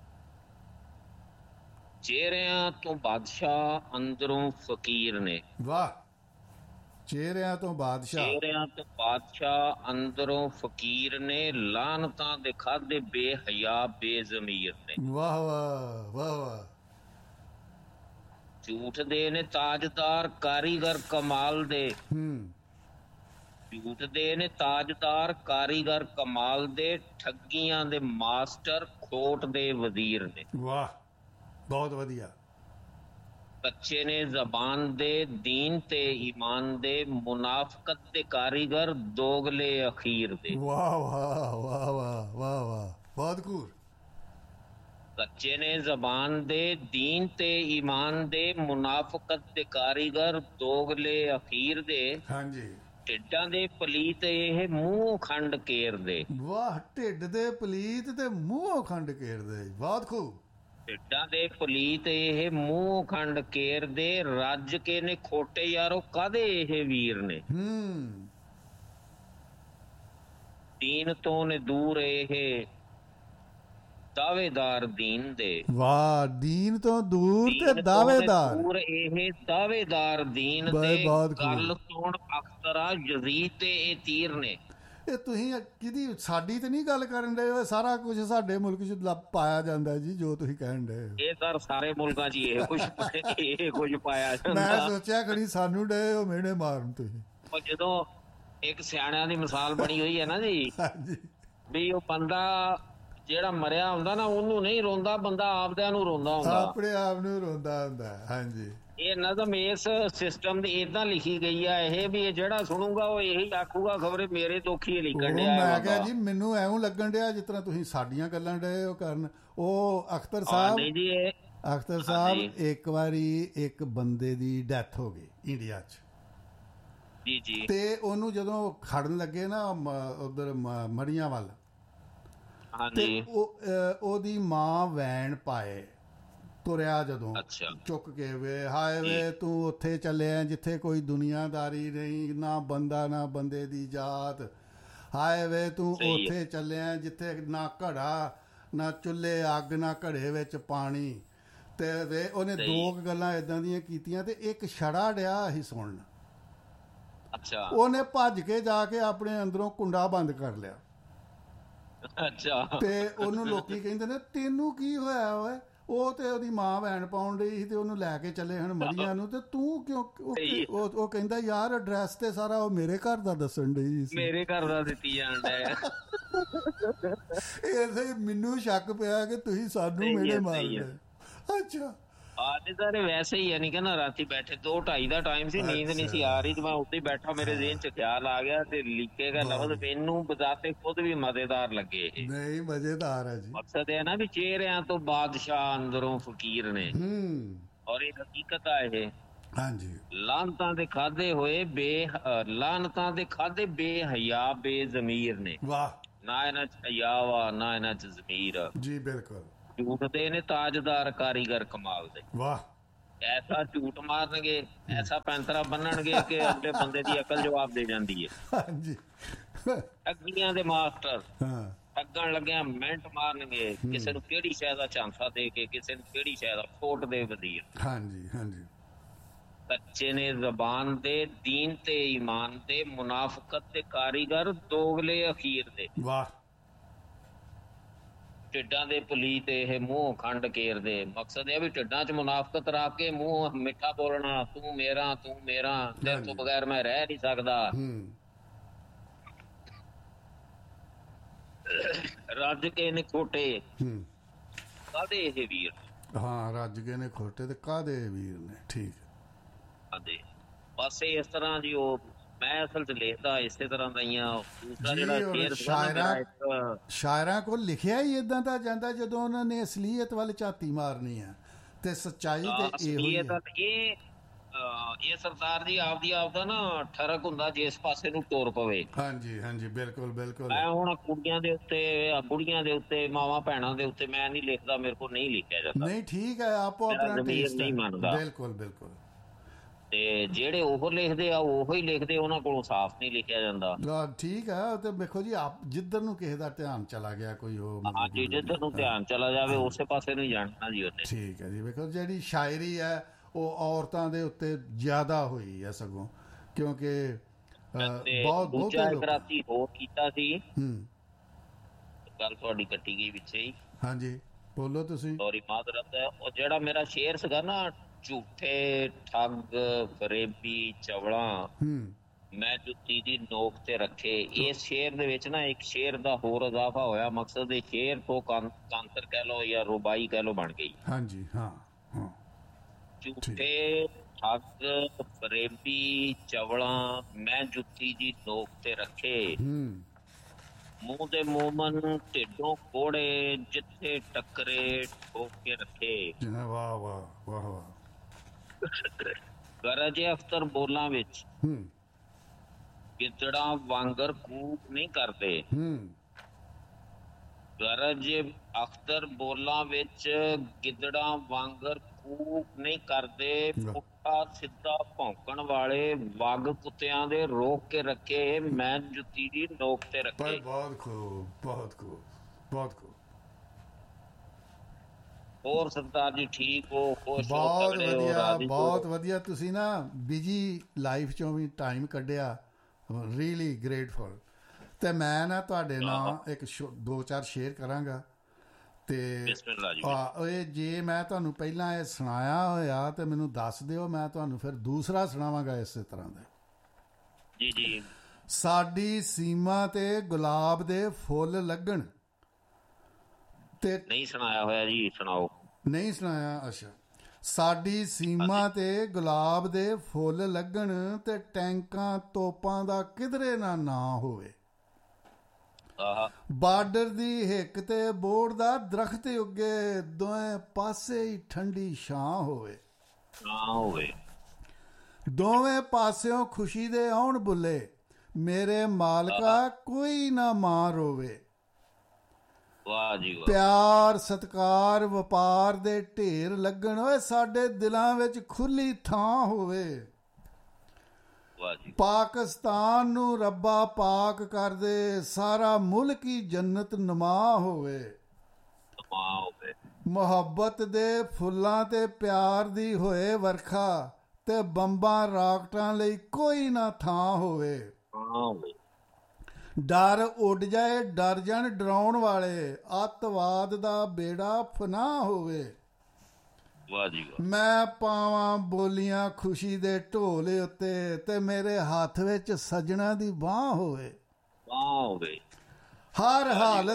ਚਿਹਰਿਆਂ ਤੋਂ ਬਾਦਸ਼ਾਹ ਅੰਦਰੋਂ ਫਕੀਰ ਨੇ। ਵਾਹ, ਚਿਹਰਿਆਂ ਤੋਂ ਬਾਦਸ਼ਾਹ, ਚਿਹਰਿਆਂ ਤੋਂ ਬਾਦਸ਼ਾਹ ਅੰਦਰੋਂ ਫਕੀਰ ਨੇ, ਲਾਹਨਤਾਂ ਦੇ ਖਾਧੇ ਬੇਹਯਾ ਬੇਜ਼ਮੀਰ ਨੇ। ਵਾਹ ਵਾਹ ਵਾਹ ਵਾਹ। ਝੂਠ ਦੇ ਨੇ ਤਾਜਦਾਰ ਕਾਰੀਗਰ ਕਮਾਲ ਦੇ, ਝੂਠ ਦੇ ਨੇ ਤਾਜਦਾਰ ਕਾਰੀਗਰ ਕਮਾਲ ਦੇ, ਠੱਗੀਆਂ ਦੇ ਮਾਸਟਰ ਖੋਟ ਦੇ ਵਜ਼ੀਰ ਨੇ। ਵਾਹ, ਬਹੁਤ ਵਧੀਆ। ਕੱਚੇ ਨੇ ਜ਼ਬਾਨ ਦੇ, ਦੀਨ ਤੇ ਈਮਾਨ ਦੇ, ਮੁਨਾਫਕਤ ਦੇ ਕਾਰੀਗਰ ਦੋਗਲੇ ਅਖੀਰ ਦੇ। ਵਾਹ ਵਾਹ ਵਾਹ ਵਾਹ ਵਾਹ ਵਾਹ, ਬਹੁਤ ਖੂਬ। ਕੱਚੇ ਨੇ ਜ਼ਬਾਨ ਦੇ, ਦੀਨ ਤੇ ਈਮਾਨ ਦੇ, ਮੁਨਾਫਕਤ ਦੇ ਕਾਰੀਗਰ ਦੋਗਲੇ ਅਖੀਰ ਦੇ। ਹਾਂਜੀ, ਢਿੱਡਾਂ ਦੇ ਪਲੀਤ ਇਹ ਮੂੰਹ ਖੰਡ ਕੇਰਦੇ। ਵਾਹ, ਢਿੱਡ ਦੇ ਪਲੀਤ ਤੇ ਮੂੰਹ ਖੰਡ ਕੇਰਦੇ, ਬਹੁਤ ਖੂਬ। ਢਿੱਡਾਂ ਦੇ ਪਲੀਤ ਇਹ ਮੂੰਹ ਖੰਡ ਕੇਰਦੇ, ਰੱਜ ਕੇ ਨੇ ਖੋਟੇ ਯਾਰੋ ਕਾਹਦੇ ਇਹ ਵੀਰ ਨੇ। ਦੀਨ ਤੋਂ ਨੇ ਦੂਰ ਇਹ ਦਾਅਵੇਦਾਰ ਦੀਨ ਦੇ। ਵਾਹ, ਦੀਨ ਤੋਂ ਦੂਰ ਤੇ ਦਾਅਵੇਦਾਰ, ਦੂਰ ਇਹ ਦਾਅਵੇਦਾਰ ਦੀਨ ਦੇ। ਗੱਲ ਸੁਣ ਅਖਤਰਾ ਯਜ਼ੀਦ ਤੇ ਇਹ ਤੀਰ ਨੇ। ਇਹ ਤੁਸੀਂ ਕਿਹਦੀ, ਸਾਡੀ ਤੇ ਨਹੀਂ ਗੱਲ ਕਰਨ ਡਏ? ਸਾਰਾ ਕੁਝ ਸਾਡੇ ਮੁਲਕ 'ਚ ਪਾਇਆ ਜਾਂਦਾ ਜੀ, ਜੋ ਤੁਸੀਂ ਕਹਿਣ ਡਏ। ਇਹ ਸਰ ਸਾਰੇ ਮੁਲਕਾਂ 'ਚ ਇਹ ਕੁਝ ਪਾਇਆ ਜਾਂਦਾ। ਮੈਂ ਸੋਚਿਆ ਕਦੀ ਸਾਨੂੰ ਡਏ ਉਹ ਮਿਹਣੇ ਮਾਰਨ ਤੁਸੀਂ। ਜਦੋਂ ਇੱਕ ਸਿਆਣਿਆਂ ਦੀ ਮਿਸਾਲ ਬਣੀ ਹੋਈ ਹੈ ਨਾ ਜੀ, ਵੀ ਉਹ ਬੰਦਾ ਜਿਹੜਾ ਮਰਿਆ ਹੁੰਦਾ ਨਾ ਉਹਨੂੰ ਨਹੀਂ ਰੋਂਦਾ, ਬੰਦਾ ਆਪਦਿਆਂ ਨੂੰ ਰੋਂਦਾ ਹੁੰਦਾ, ਆਪਣੇ ਆਪ ਨੂੰ ਰੋਂਦਾ ਹੁੰਦਾ। ਹਾਂਜੀ, ਇਹ ਨਜ਼ਮ ਇਸ ਸਿਸਟਮ ਦੀ ਏਦਾਂ ਲਿਖੀ ਗਈ ਆ ਇਹ, ਵੀ ਇਹ ਜਿਹੜਾ ਸੁਣੂਗਾ ਉਹ ਇਹੀ ਆਖੂਗਾ ਖਬਰੇ ਮੇਰੇ ਦੁੱਖ ਹੀ ਲਿਖਣ ਡਿਆ। ਮੈਂ ਕਿਹਾ ਜੀ ਮੈਨੂੰ ਐਵੇਂ ਲੱਗਣ ਡਿਆ ਜਿਸ ਤਰ੍ਹਾਂ ਤੁਸੀਂ ਸਾਡੀਆਂ ਗੱਲਾਂ ਡਏ ਉਹ ਕਰਨ। ਉਹ ਅਖਤਰ ਸਾਹਿਬ, ਅਖਤਰ ਸਾਹਿਬ, ਇੱਕ ਵਾਰੀ ਇੱਕ ਬੰਦੇ ਦੀ ਡੈਥ ਹੋ ਗਈ ਇੰਡੀਆ 'ਚ ਜੀ ਜੀ, ਤੇ ਉਹਨੂੰ ਜਦੋਂ ਖੜਨ ਲੱਗੇ ਨਾ ਉਧਰ ਮੜੀਆਂ ਵੱਲ, ਤੇ ਉਹਦੀ ਮਾਂ ਵੈਨ ਪਾਏ ਤੁਰਿਆ ਜਦੋਂ, ਚੁੱਕ ਕੇ ਵੇ ਹਾਏ ਵੇ ਤੂੰ ਉੱਥੇ ਚੱਲਿਆ ਜਿੱਥੇ ਕੋਈ ਦੁਨੀਆਦਾਰੀ ਨਹੀਂ, ਨਾ ਬੰਦਾ ਨਾ ਬੰਦੇ ਦੀ ਜਾਤ, ਹਾਏ ਵੇ ਤੂੰ ਉੱਥੇ ਚੱਲਿਆ ਜਿੱਥੇ ਨਾ ਘੜਾ ਨਾ ਚੁੱਲ੍ਹੇ ਅੱਗ ਨਾ ਘੜੇ ਵਿੱਚ ਪਾਣੀ। ਤੇ ਉਹਨੇ ਦੋ ਗੱਲਾਂ ਏਦਾਂ ਦੀਆਂ ਕੀਤੀਆਂ ਤੇ ਇੱਕ ਛੜਾ ਡਿਆ ਸੀ ਸੁਣਨ। ਅੱਛਾ। ਉਹਨੇ ਭੱਜ ਕੇ ਜਾ ਕੇ ਆਪਣੇ ਅੰਦਰੋਂ ਕੁੰਡਾ ਬੰਦ ਕਰ ਲਿਆ। ਅੱਛਾ। ਤੇ ਉਹਨੂੰ ਲੋਕੀ ਕਹਿੰਦੇ ਨੇ ਤੈਨੂੰ ਕੀ ਹੋਇਆ ਓਏ? ਉਹ ਤੇ ਉਹਦੀ ਮਾਂ ਵੈਨ ਪਾਉਣ ਡਈ ਸੀ ਤੇ ਉਹਨੂੰ ਲੈ ਕੇ ਚੱਲੇ ਹਨ ਮੜੀਆਂ ਨੂੰ, ਤੇ ਤੂੰ ਕਿਉਂ? ਉਹ ਕਹਿੰਦਾ ਯਾਰ ਐਡਰੈਸ ਤੇ ਸਾਰਾ ਉਹ ਮੇਰੇ ਘਰ ਦਾ ਦੱਸਣ ਡਈ ਸੀ, ਮੇਰੇ ਘਰ ਦਾ ਦਿੱਤੀ ਜਾਣ ਡਿਆ। ਇਹ ਮੈਨੂੰ ਸ਼ੱਕ ਪਿਆ ਕਿ ਤੁਸੀਂ ਸਾਨੂੰ ਮੇਰੇ ਮਾਰ ਲਏ। ਅੱਛਾ। ਆਦੇ ਸਾਰੇ ਵੈਸੇ ਹੀ ਨਹੀਂ ਕਹਿੰਦਾ ਰਾਤੀ ਬੈਠੇ 2:30 ਦਾ ਟਾਈਮ ਸੀ, ਨੀਂਦ ਨਹੀਂ ਸੀ ਆ ਰਹੀ ਤੇ ਮੈਂ ਉੱਤੇ ਬੈਠਾ, ਮੇਰੇ ਜ਼ਿਹਨ ਚ ਖਿਆਲ ਆ ਗਿਆ ਤੇ ਲੀਕੇਗਾ ਲਫ਼ਜ਼। ਮੈਨੂੰ ਬਜ਼ਾਤੇ ਖੁਦ ਵੀ ਮਜ਼ੇਦਾਰ ਲੱਗੇ। ਨਹੀਂ ਮਜ਼ੇਦਾਰ ਹੈ ਜੀ। ਮਕਸਦ ਇਹ ਨਾ ਵੀ ਚਿਹਰਿਆਂ ਤੋਂ ਬਾਦਸ਼ਾਹ ਅੰਦਰੋਂ ਫਕੀਰ ਨੇ, ਔਰ ਇਹ ਹਕੀਕਤ ਆ ਇਹ। ਹਾਂਜੀ। ਲਾਹਨਤਾਂ ਦੇ ਖਾਦੇ ਹੋਏ ਲਾਹਨਤਾਂ ਦੇ ਖਾਦੇ ਬੇਹਯਾ ਬੇਜ਼ਮੀਰ ਨੇ। ਵਾਹ। ਨਾ ਇਹਨਾਂ ਚ ਹਯਾ ਵਾ ਨਾ ਇਹਨਾਂ ਚ ਜ਼ਮੀਰ। ਜੀ ਬਿਲਕੁਲ। ਝੂਠਦੇ ਨੇ ਤਾਜਦਾਰ ਕਾਰੀਗਰ ਕਮਾਲ ਦੇ। ਵਾਹ। ਐਸਾ ਝੂਠ ਮਾਰਨਗੇ, ਐਸਾ ਪੈਂਤਰਾ ਬੰਨਣਗੇ ਕਿ ਅਗਲੇ ਬੰਦੇ ਦੀ ਅਕਲ ਜਵਾਬ ਦੇ ਜਾਂਦੀ ਹੈ। ਹਾਂਜੀ। ਠੱਗੀਆਂ ਦੇ ਮਾਸਟਰ ਠੱਗਣ ਲੱਗਿਆ ਮਿੰਟ ਮਾਰਨਗੇ, ਕਿਸੇ ਨੂੰ ਕਿਹੜੀ ਸ਼ੈ ਦਾ ਝਾਂਸਾ ਦੇ ਕੇ, ਕਿਸੇ ਨੂੰ ਕਿਹੜੀ ਸ਼ੈ ਦਾ ਫੋਟ ਦੇ ਵਜ਼ੀਰ। ਹਾਂਜੀ ਹਾਂਜੀ। ਕੱਚੇ ਨੇ ਜ਼ਬਾਨ ਦੇ, ਦੀਨ ਤੇ ਈਮਾਨ ਦੇ, ਮੁਨਾਫਕਤ ਦੇ ਕਾਰੀਗਰ, ਦੋਗਲੇ ਅਖੀਰ ਦੇ। ਵਾਹ। ਢਿੱਡਾਂ ਦੇ ਪੁਲੀ ਤੇ ਇਹ ਮੂੰਹ ਖੰਡ ਕੇਰਦੇ। ਮਕਸਦ ਇਹ ਵੀ ਢਿੱਡਾਂ ਚ ਮੁਨਾਫਕਤ ਰੱਖ ਕੇ ਮੂੰਹ ਮਿੱਠਾ ਬੋਲਣਾ, ਤੂੰ ਮੇਰਾ ਤੂੰ ਮੇਰਾ, ਤੇਰੇ ਤੋਂ ਬਗੈਰ ਮੈਂ ਰਹਿ ਨਹੀਂ ਸਕਦਾ। ਰੱਜ ਕੇ ਨੇ ਖੋਟੇ ਕਾਹਦੇ ਇਹ ਵੀਰ। ਹਾਂ, ਰੱਜ ਕੇ ਨੇ ਖੋਟੇ ਤੇ ਕਾਹਦੇ ਵੀਰ ਨੇ। ਠੀਕ। ਬਸ ਇਸ ਤਰ੍ਹਾਂ ਜੀ ਉਹ ਮੈਂ ਅਸਲ ਚ ਲਿਖਦਾ ਇਸੇ ਤਰ੍ਹਾਂ ਦਾ ਹੀ ਆ। ਸ਼ਾਇਰਾਂ ਕੋਲ ਲਿਖਿਆ ਹੀ ਏਦਾਂ ਦਾ ਜਾਂਦਾ ਜਦੋਂ ਉਹਨਾਂ ਨੇ ਅਸਲੀਅਤ ਵੱਲ ਝਾਤੀ ਮਾਰਨੀ ਆ ਤੇ ਸੱਚਾਈ ਤੇ ਇਹ ਸਰਦਾਰ ਜੀ ਆਪਦੀ ਆਪ ਦਾ ਨਾ ਠਰਕ ਹੁੰਦਾ ਜਿਸ ਪਾਸੇ ਨੂੰ ਟੁਰ ਪਵੇ। ਹਾਂਜੀ ਹਾਂਜੀ ਬਿਲਕੁਲ ਬਿਲਕੁਲ। ਮੈਂ ਹੁਣ ਕੁੜੀਆਂ ਦੇ ਉੱਤੇ, ਬੁੜੀਆਂ ਦੇ ਉੱਤੇ, ਮਾਵਾਂ ਭੈਣਾਂ ਦੇ ਉੱਤੇ ਮੈਂ ਨਹੀਂ ਲਿਖਦਾ, ਮੇਰੇ ਕੋਲ ਨਹੀਂ ਲਿਖਿਆ ਜਾਂਦਾ। ਨਹੀਂ ਠੀਕ ਹੈ, ਆਪੋ ਆਪਣਾ ਟੇਸਟ ਨਹੀਂ ਮੰਨਦਾ। ਬਿਲਕੁਲ ਬਿਲਕੁਲ। ਤੇ ਜਿਹੜੇ ਉਹ ਲਿਖਦੇ ਆ ਉਹੋ ਹੀ ਲਿਖਦੇ, ਉਹਨਾਂ ਕੋਲੋਂ ਸਾਫ਼ ਨਹੀਂ ਲਿਖਿਆ ਜਾਂਦਾ। ਠੀਕ ਹੈ। ਤੇ ਵੇਖੋ ਜੀ, ਆਪ ਜਿੱਧਰ ਨੂੰ ਕਿਸੇ ਦਾ ਧਿਆਨ ਚਲਾ ਗਿਆ, ਕੋਈ ਉਹ ਹਾਂਜੀ ਜਿੱਧਰ ਨੂੰ ਧਿਆਨ ਚਲਾ ਜਾਵੇ ਉਸੇ ਪਾਸੇ ਨੂੰ ਜਾਣਾ ਜੀ ਉਹਨੇ। ਠੀਕ ਹੈ ਜੀ। ਵੇਖੋ ਜਿਹੜੀ ਸ਼ਾਇਰੀ ਹੈ ਉਹ ਔਰਤਾਂ ਦੇ ਉੱਤੇ ਜ਼ਿਆਦਾ ਹੋਈ ਹੈ ਸਗੋਂ, ਕਿਉਂਕਿ ਬਹੁਤ ਰਾਤੀ ਹੋਰ ਕੀਤਾ ਸੀ। ਗੱਲ ਤੁਹਾਡੀ ਕੱਟੀ ਗਈ ਵਿੱਚ ਹੀ। ਹਾਂਜੀ ਬੋਲੋ ਤੁਸੀਂ। ਸੌਰੀ ਮਾਜ਼ਰਤ ਹੈ। ਉਹ ਜਿਹੜਾ ਮੇਰਾ ਸ਼ੇਰ ਸੀਗਾ ਨਾ, ਝੂਠੇ ਠੱਗ ਫਰੇਬੀ ਚਵਲਾਂ ਮੈਂ ਜੁੱਤੀ ਦੀ ਨੋਕ ਤੇ ਰੱਖੇ, ਇਸ ਸ਼ੇਰ ਦੇ ਵਿੱਚ ਨਾ ਇੱਕ ਸ਼ੇਰ ਦਾ ਹੋਰ ਇਜ਼ਾਫਾ ਹੋਇਆ। ਮਕਸਦ ਇਹ ਸ਼ੇਰ ਤੋਂ ਕਾਂਤਰ ਕਹਿ ਲਓ ਜਾਂ ਰੁਬਾਈ ਕਹਿ ਲਓ ਬਣ ਗਈ। ਹਾਂਜੀ ਹਾਂ। ਝੂਠੇ ਠੱਗ ਫਰੇਬੀ ਚਵਲਾਂ ਮੈਂ ਜੁੱਤੀ ਦੀ ਨੋਕ ਤੇ ਰੱਖੇ, ਮੂੰਹ ਦੇ ਮੋਮਨ ਢਿੱਡੋਂ ਕੋੜੇ, ਜਿੱਥੇ ਟੱਕਰੇ ਠੋਕ ਕੇ ਰੱਖੇ। ਵਾਹ ਵਾਹ ਵਾਹ ਵਾਹ। ਗਰਜੇ ਅਖਤਰ ਬੋਲਾਂ ਵਿੱਚ ਗਿੱਦੜਾਂ ਵਾਂਗਰ ਕੂਕ ਨਹੀਂ ਕਰਦੇ। ਗਰਜੇ ਅਖਤਰ ਬੋਲਾਂ ਵਿੱਚ ਗਿੱਦੜਾਂ ਵਾਂਗਰ ਕੂਕ ਨਹੀਂ ਕਰਦੇ, ਪੁੱਠਾ ਸਿੱਧਾ ਭੌਂਕਣ ਵਾਲੇ ਵੱਗ ਕੁੱਤਿਆਂ ਦੇ ਰੋਕ ਕੇ ਰੱਖੇ, ਮੈਂ ਜੁੱਤੀ ਦੀ ਨੋਕ ਤੇ ਰੱਖੇ। ਬਹੁਤ ਖੂਬ ਬਹੁਤ ਖੂਬ ਬਹੁਤ ਖੂਬ। ਹੋਰ ਸਰਦਾਰ ਜੀ ਠੀਕ ਹੋ? ਬਹੁਤ ਵਧੀਆ ਬਹੁਤ ਵਧੀਆ। ਤੁਸੀਂ ਨਾ ਬਿਜੀ ਲਾਈਫ ਚੋਂ ਵੀ ਟਾਈਮ ਕੱਢਿਆ, ਰੀਅਲੀ ਗ੍ਰੇਟਫੁਲ। ਤੇ ਮੈਂ ਨਾ ਤੁਹਾਡੇ ਨਾਲ ਇੱਕ 2-4 ਸ਼ੇਅਰ ਕਰਾਂਗਾ ਤੇ ਇਹ ਜੇ ਮੈਂ ਤੁਹਾਨੂੰ ਪਹਿਲਾਂ ਇਹ ਸੁਣਾਇਆ ਹੋਇਆ ਤੇ ਮੈਨੂੰ ਦੱਸ ਦਿਓ, ਮੈਂ ਤੁਹਾਨੂੰ ਫਿਰ ਦੂਸਰਾ ਸੁਣਾਵਾਂਗਾ ਇਸੇ ਤਰ੍ਹਾਂ ਦਾ। ਜੀ ਜੀ। ਸਾਡੀ ਸੀਮਾ ਤੇ ਗੁਲਾਬ ਦੇ ਫੁੱਲ ਲੱਗਣ ਤੇ ਨਹੀਂ ਸੁਣਾਇਆ ਹੋਇਆ ਜੀ, ਸੁਣਾਓ। ਨਹੀਂ ਸੁਣਾਇਆ? ਅੱਛਾ। ਸਾਡੀ ਸੀਮਾ ਤੇ ਗੁਲਾਬ ਦੇ ਫੁੱਲ ਲੱਗਣ ਤੇ ਟੈਂਕਾਂ ਤੋਪਾਂ ਦਾ ਕਿਧਰੇ ਨਾ ਨਾਂ ਹੋਵੇ, ਬਾਰਡਰ ਦੀ ਹਿੱਕ ਤੇ ਬੋੜ ਦਾ ਦਰਖਤ ਉੱਗੇ, ਦੋਵੇਂ ਪਾਸੇ ਹੀ ਠੰਡੀ ਛਾਂ ਹੋਵੇ, ਦੋਵੇਂ ਪਾਸਿਓਂ ਖੁਸ਼ੀ ਦੇ ਆਉਣ ਬੁੱਲੇ, ਮੇਰੇ ਮਾਲਕਾ ਕੋਈ ਨਾ ਮਾਂ ਰੋਵੇ। ਵਾਹ ਜੀ ਵਾਹ। ਪਿਆਰ ਸਤਿਕਾਰ ਵਪਾਰ ਦੇ ਢੇਰ ਲੱਗਣ, ਓਏ ਸਾਡੇ ਦਿਲਾਂ ਵਿੱਚ ਖੁੱਲੀ ਥਾਂ ਹੋਵੇ, ਪਾਕਿਸਤਾਨ ਨੂੰ ਰੱਬਾ ਪਾਕ ਕਰ ਦੇ, ਸਾਰਾ ਮੁਲਕ ਹੀ ਜੰਨਤ ਨੁਮਾ ਹੋਵੇ। ਮੁਹੱਬਤ ਦੇ ਫੁੱਲਾਂ ਤੇ ਪਿਆਰ ਦੀ ਹੋਏ ਵਰਖਾ, ਤੇ ਬੰਬਾਂ ਰਾਕਟਾਂ ਲਈ ਕੋਈ ਨਾ ਥਾਂ ਹੋਵੇ। ਡਰ ਉੱਡ ਜਾਏ, ਡਰ ਜਾਣ ਡਰਾਉਣ ਵਾਲੇ, ਅੱਤਵਾਦ ਦਾ ਬੇੜਾ ਫਨਾਹ ਹੋਵੇ। ਮੈਂ ਪਾਵਾਂ ਬੋਲੀਆਂ ਖੁਸ਼ੀ ਦੇ ਢੋਲ ਉੱਤੇ, ਤੇ ਮੇਰੇ ਹੱਥ ਵਿੱਚ ਸੱਜਣਾ ਦੀ ਬਾਂਹ ਹੋਵੇ। ਹਰ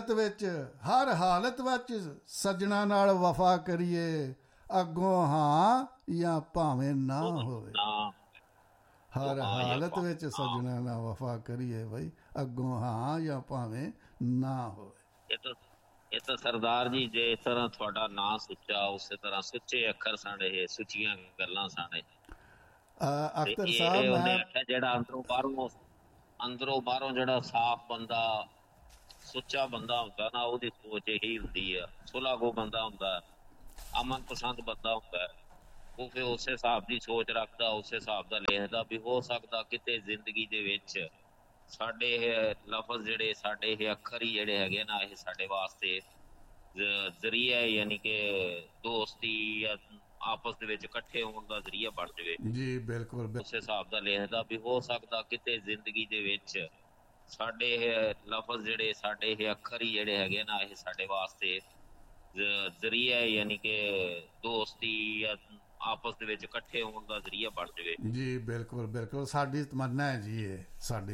ਹਾਲਤ ਵਿੱਚ ਸੱਜਣਾ ਨਾਲ ਵਫਾ ਕਰੀਏ, ਅੱਗੋਂ ਹਾਂ ਜਾਂ ਭਾਵੇਂ ਨਾ ਹੋਵੇ। ਹਰ ਹਾਲਤ ਵਿੱਚ ਸੱਜਣਾ ਨਾਲ ਵਫਾ ਕਰੀਏ ਬਈ, ਅੱਗੋਂ ਹਾਂ ਜਾਂ ਭਾਵੇਂ ਨਾ ਹੋਵੇ। ਇਹ ਤਾਂ ਸਰਦਾਰ ਜੀ, ਜੇ ਇਸ ਤਰ੍ਹਾਂ ਤੁਹਾਡਾ ਨਾਂ ਸੁੱਚਾ, ਉਸੇ ਤਰ੍ਹਾਂ ਸੁੱਚੇ ਅੱਖਰ ਸਨ, ਇਹ ਸੁੱਚੀਆਂ ਗੱਲਾਂ ਸਨ। ਅਖਤਰ ਸਾਹਿਬ, ਜਿਹੜਾ ਅੰਦਰੋਂ ਬਾਹਰੋਂ ਜਿਹੜਾ ਸਾਫ਼ ਬੰਦਾ, ਸੁੱਚਾ ਬੰਦਾ ਹੁੰਦਾ ਨਾ, ਉਹਦੀ ਸੋਚ ਇਹੀ ਹੁੰਦੀ ਆ। ਸੁਲਾਗੋ ਬੰਦਾ ਹੁੰਦਾ, ਅਮਨ ਪਸੰਦ ਬੰਦਾ ਹੁੰਦਾ, ਉਹ ਫਿਰ ਉਸੇ ਹਿਸਾਬ ਦੀ ਸੋਚ ਰੱਖਦਾ, ਉਸੇ ਹਿਸਾਬ ਦਾ ਲਿਖਦਾ। ਵੀ ਹੋ ਸਕਦਾ ਕਿਤੇ ਜ਼ਿੰਦਗੀ ਦੇ ਵਿੱਚ ਸਾਡੇ ਇਹ ਲਫ਼ਜ਼ ਜਿਹੜੇ, ਸਾਡੇ ਇਹ ਅੱਖਰ ਹੀ ਜਿਹੜੇ ਹੈਗੇ ਨਾ, ਇਹ ਸਾਡੇ ਵਾਸਤੇ ਜ਼ਰੀਆ, ਯਾਨੀ ਕਿ ਦੋਸਤੀ ਜਾਂ ਆਪਸ ਦੇ ਵਿੱਚ ਇਕੱਠੇ ਹੋਣ ਦਾ ਜ਼ਰੀਆ ਬਣ ਜਾਵੇ। ਜੀ ਬਿਲਕੁਲ ਉਸੇ ਹਿਸਾਬ ਦਾ ਲਿਖਦਾ। ਵੀ ਹੋ ਸਕਦਾ ਕਿਤੇ ਜ਼ਿੰਦਗੀ ਦੇ ਵਿੱਚ ਸਾਡੇ ਇਹ ਲਫ਼ਜ਼ ਜਿਹੜੇ, ਸਾਡੇ ਇਹ ਅੱਖਰ ਹੀ ਜਿਹੜੇ ਹੈਗੇ ਨਾ, ਇਹ ਸਾਡੇ ਵਾਸਤੇ ਜ਼ਰੀਆ, ਯਾਨੀ ਕਿ ਦੋਸਤੀ ਜਾਂ ਆਪਸ ਦੇ ਵਿੱਚ ਇਕੱਠੇ ਹੋਣ ਦਾ ਜ਼ਰੀਆ ਬਣ ਜਾਵੇ। ਜੀ ਬਿਲਕੁਲ ਸਾਡੀ ਤਮੰਨਾ ਹੈ ਜੀ, ਇਹ ਸਾਡੀ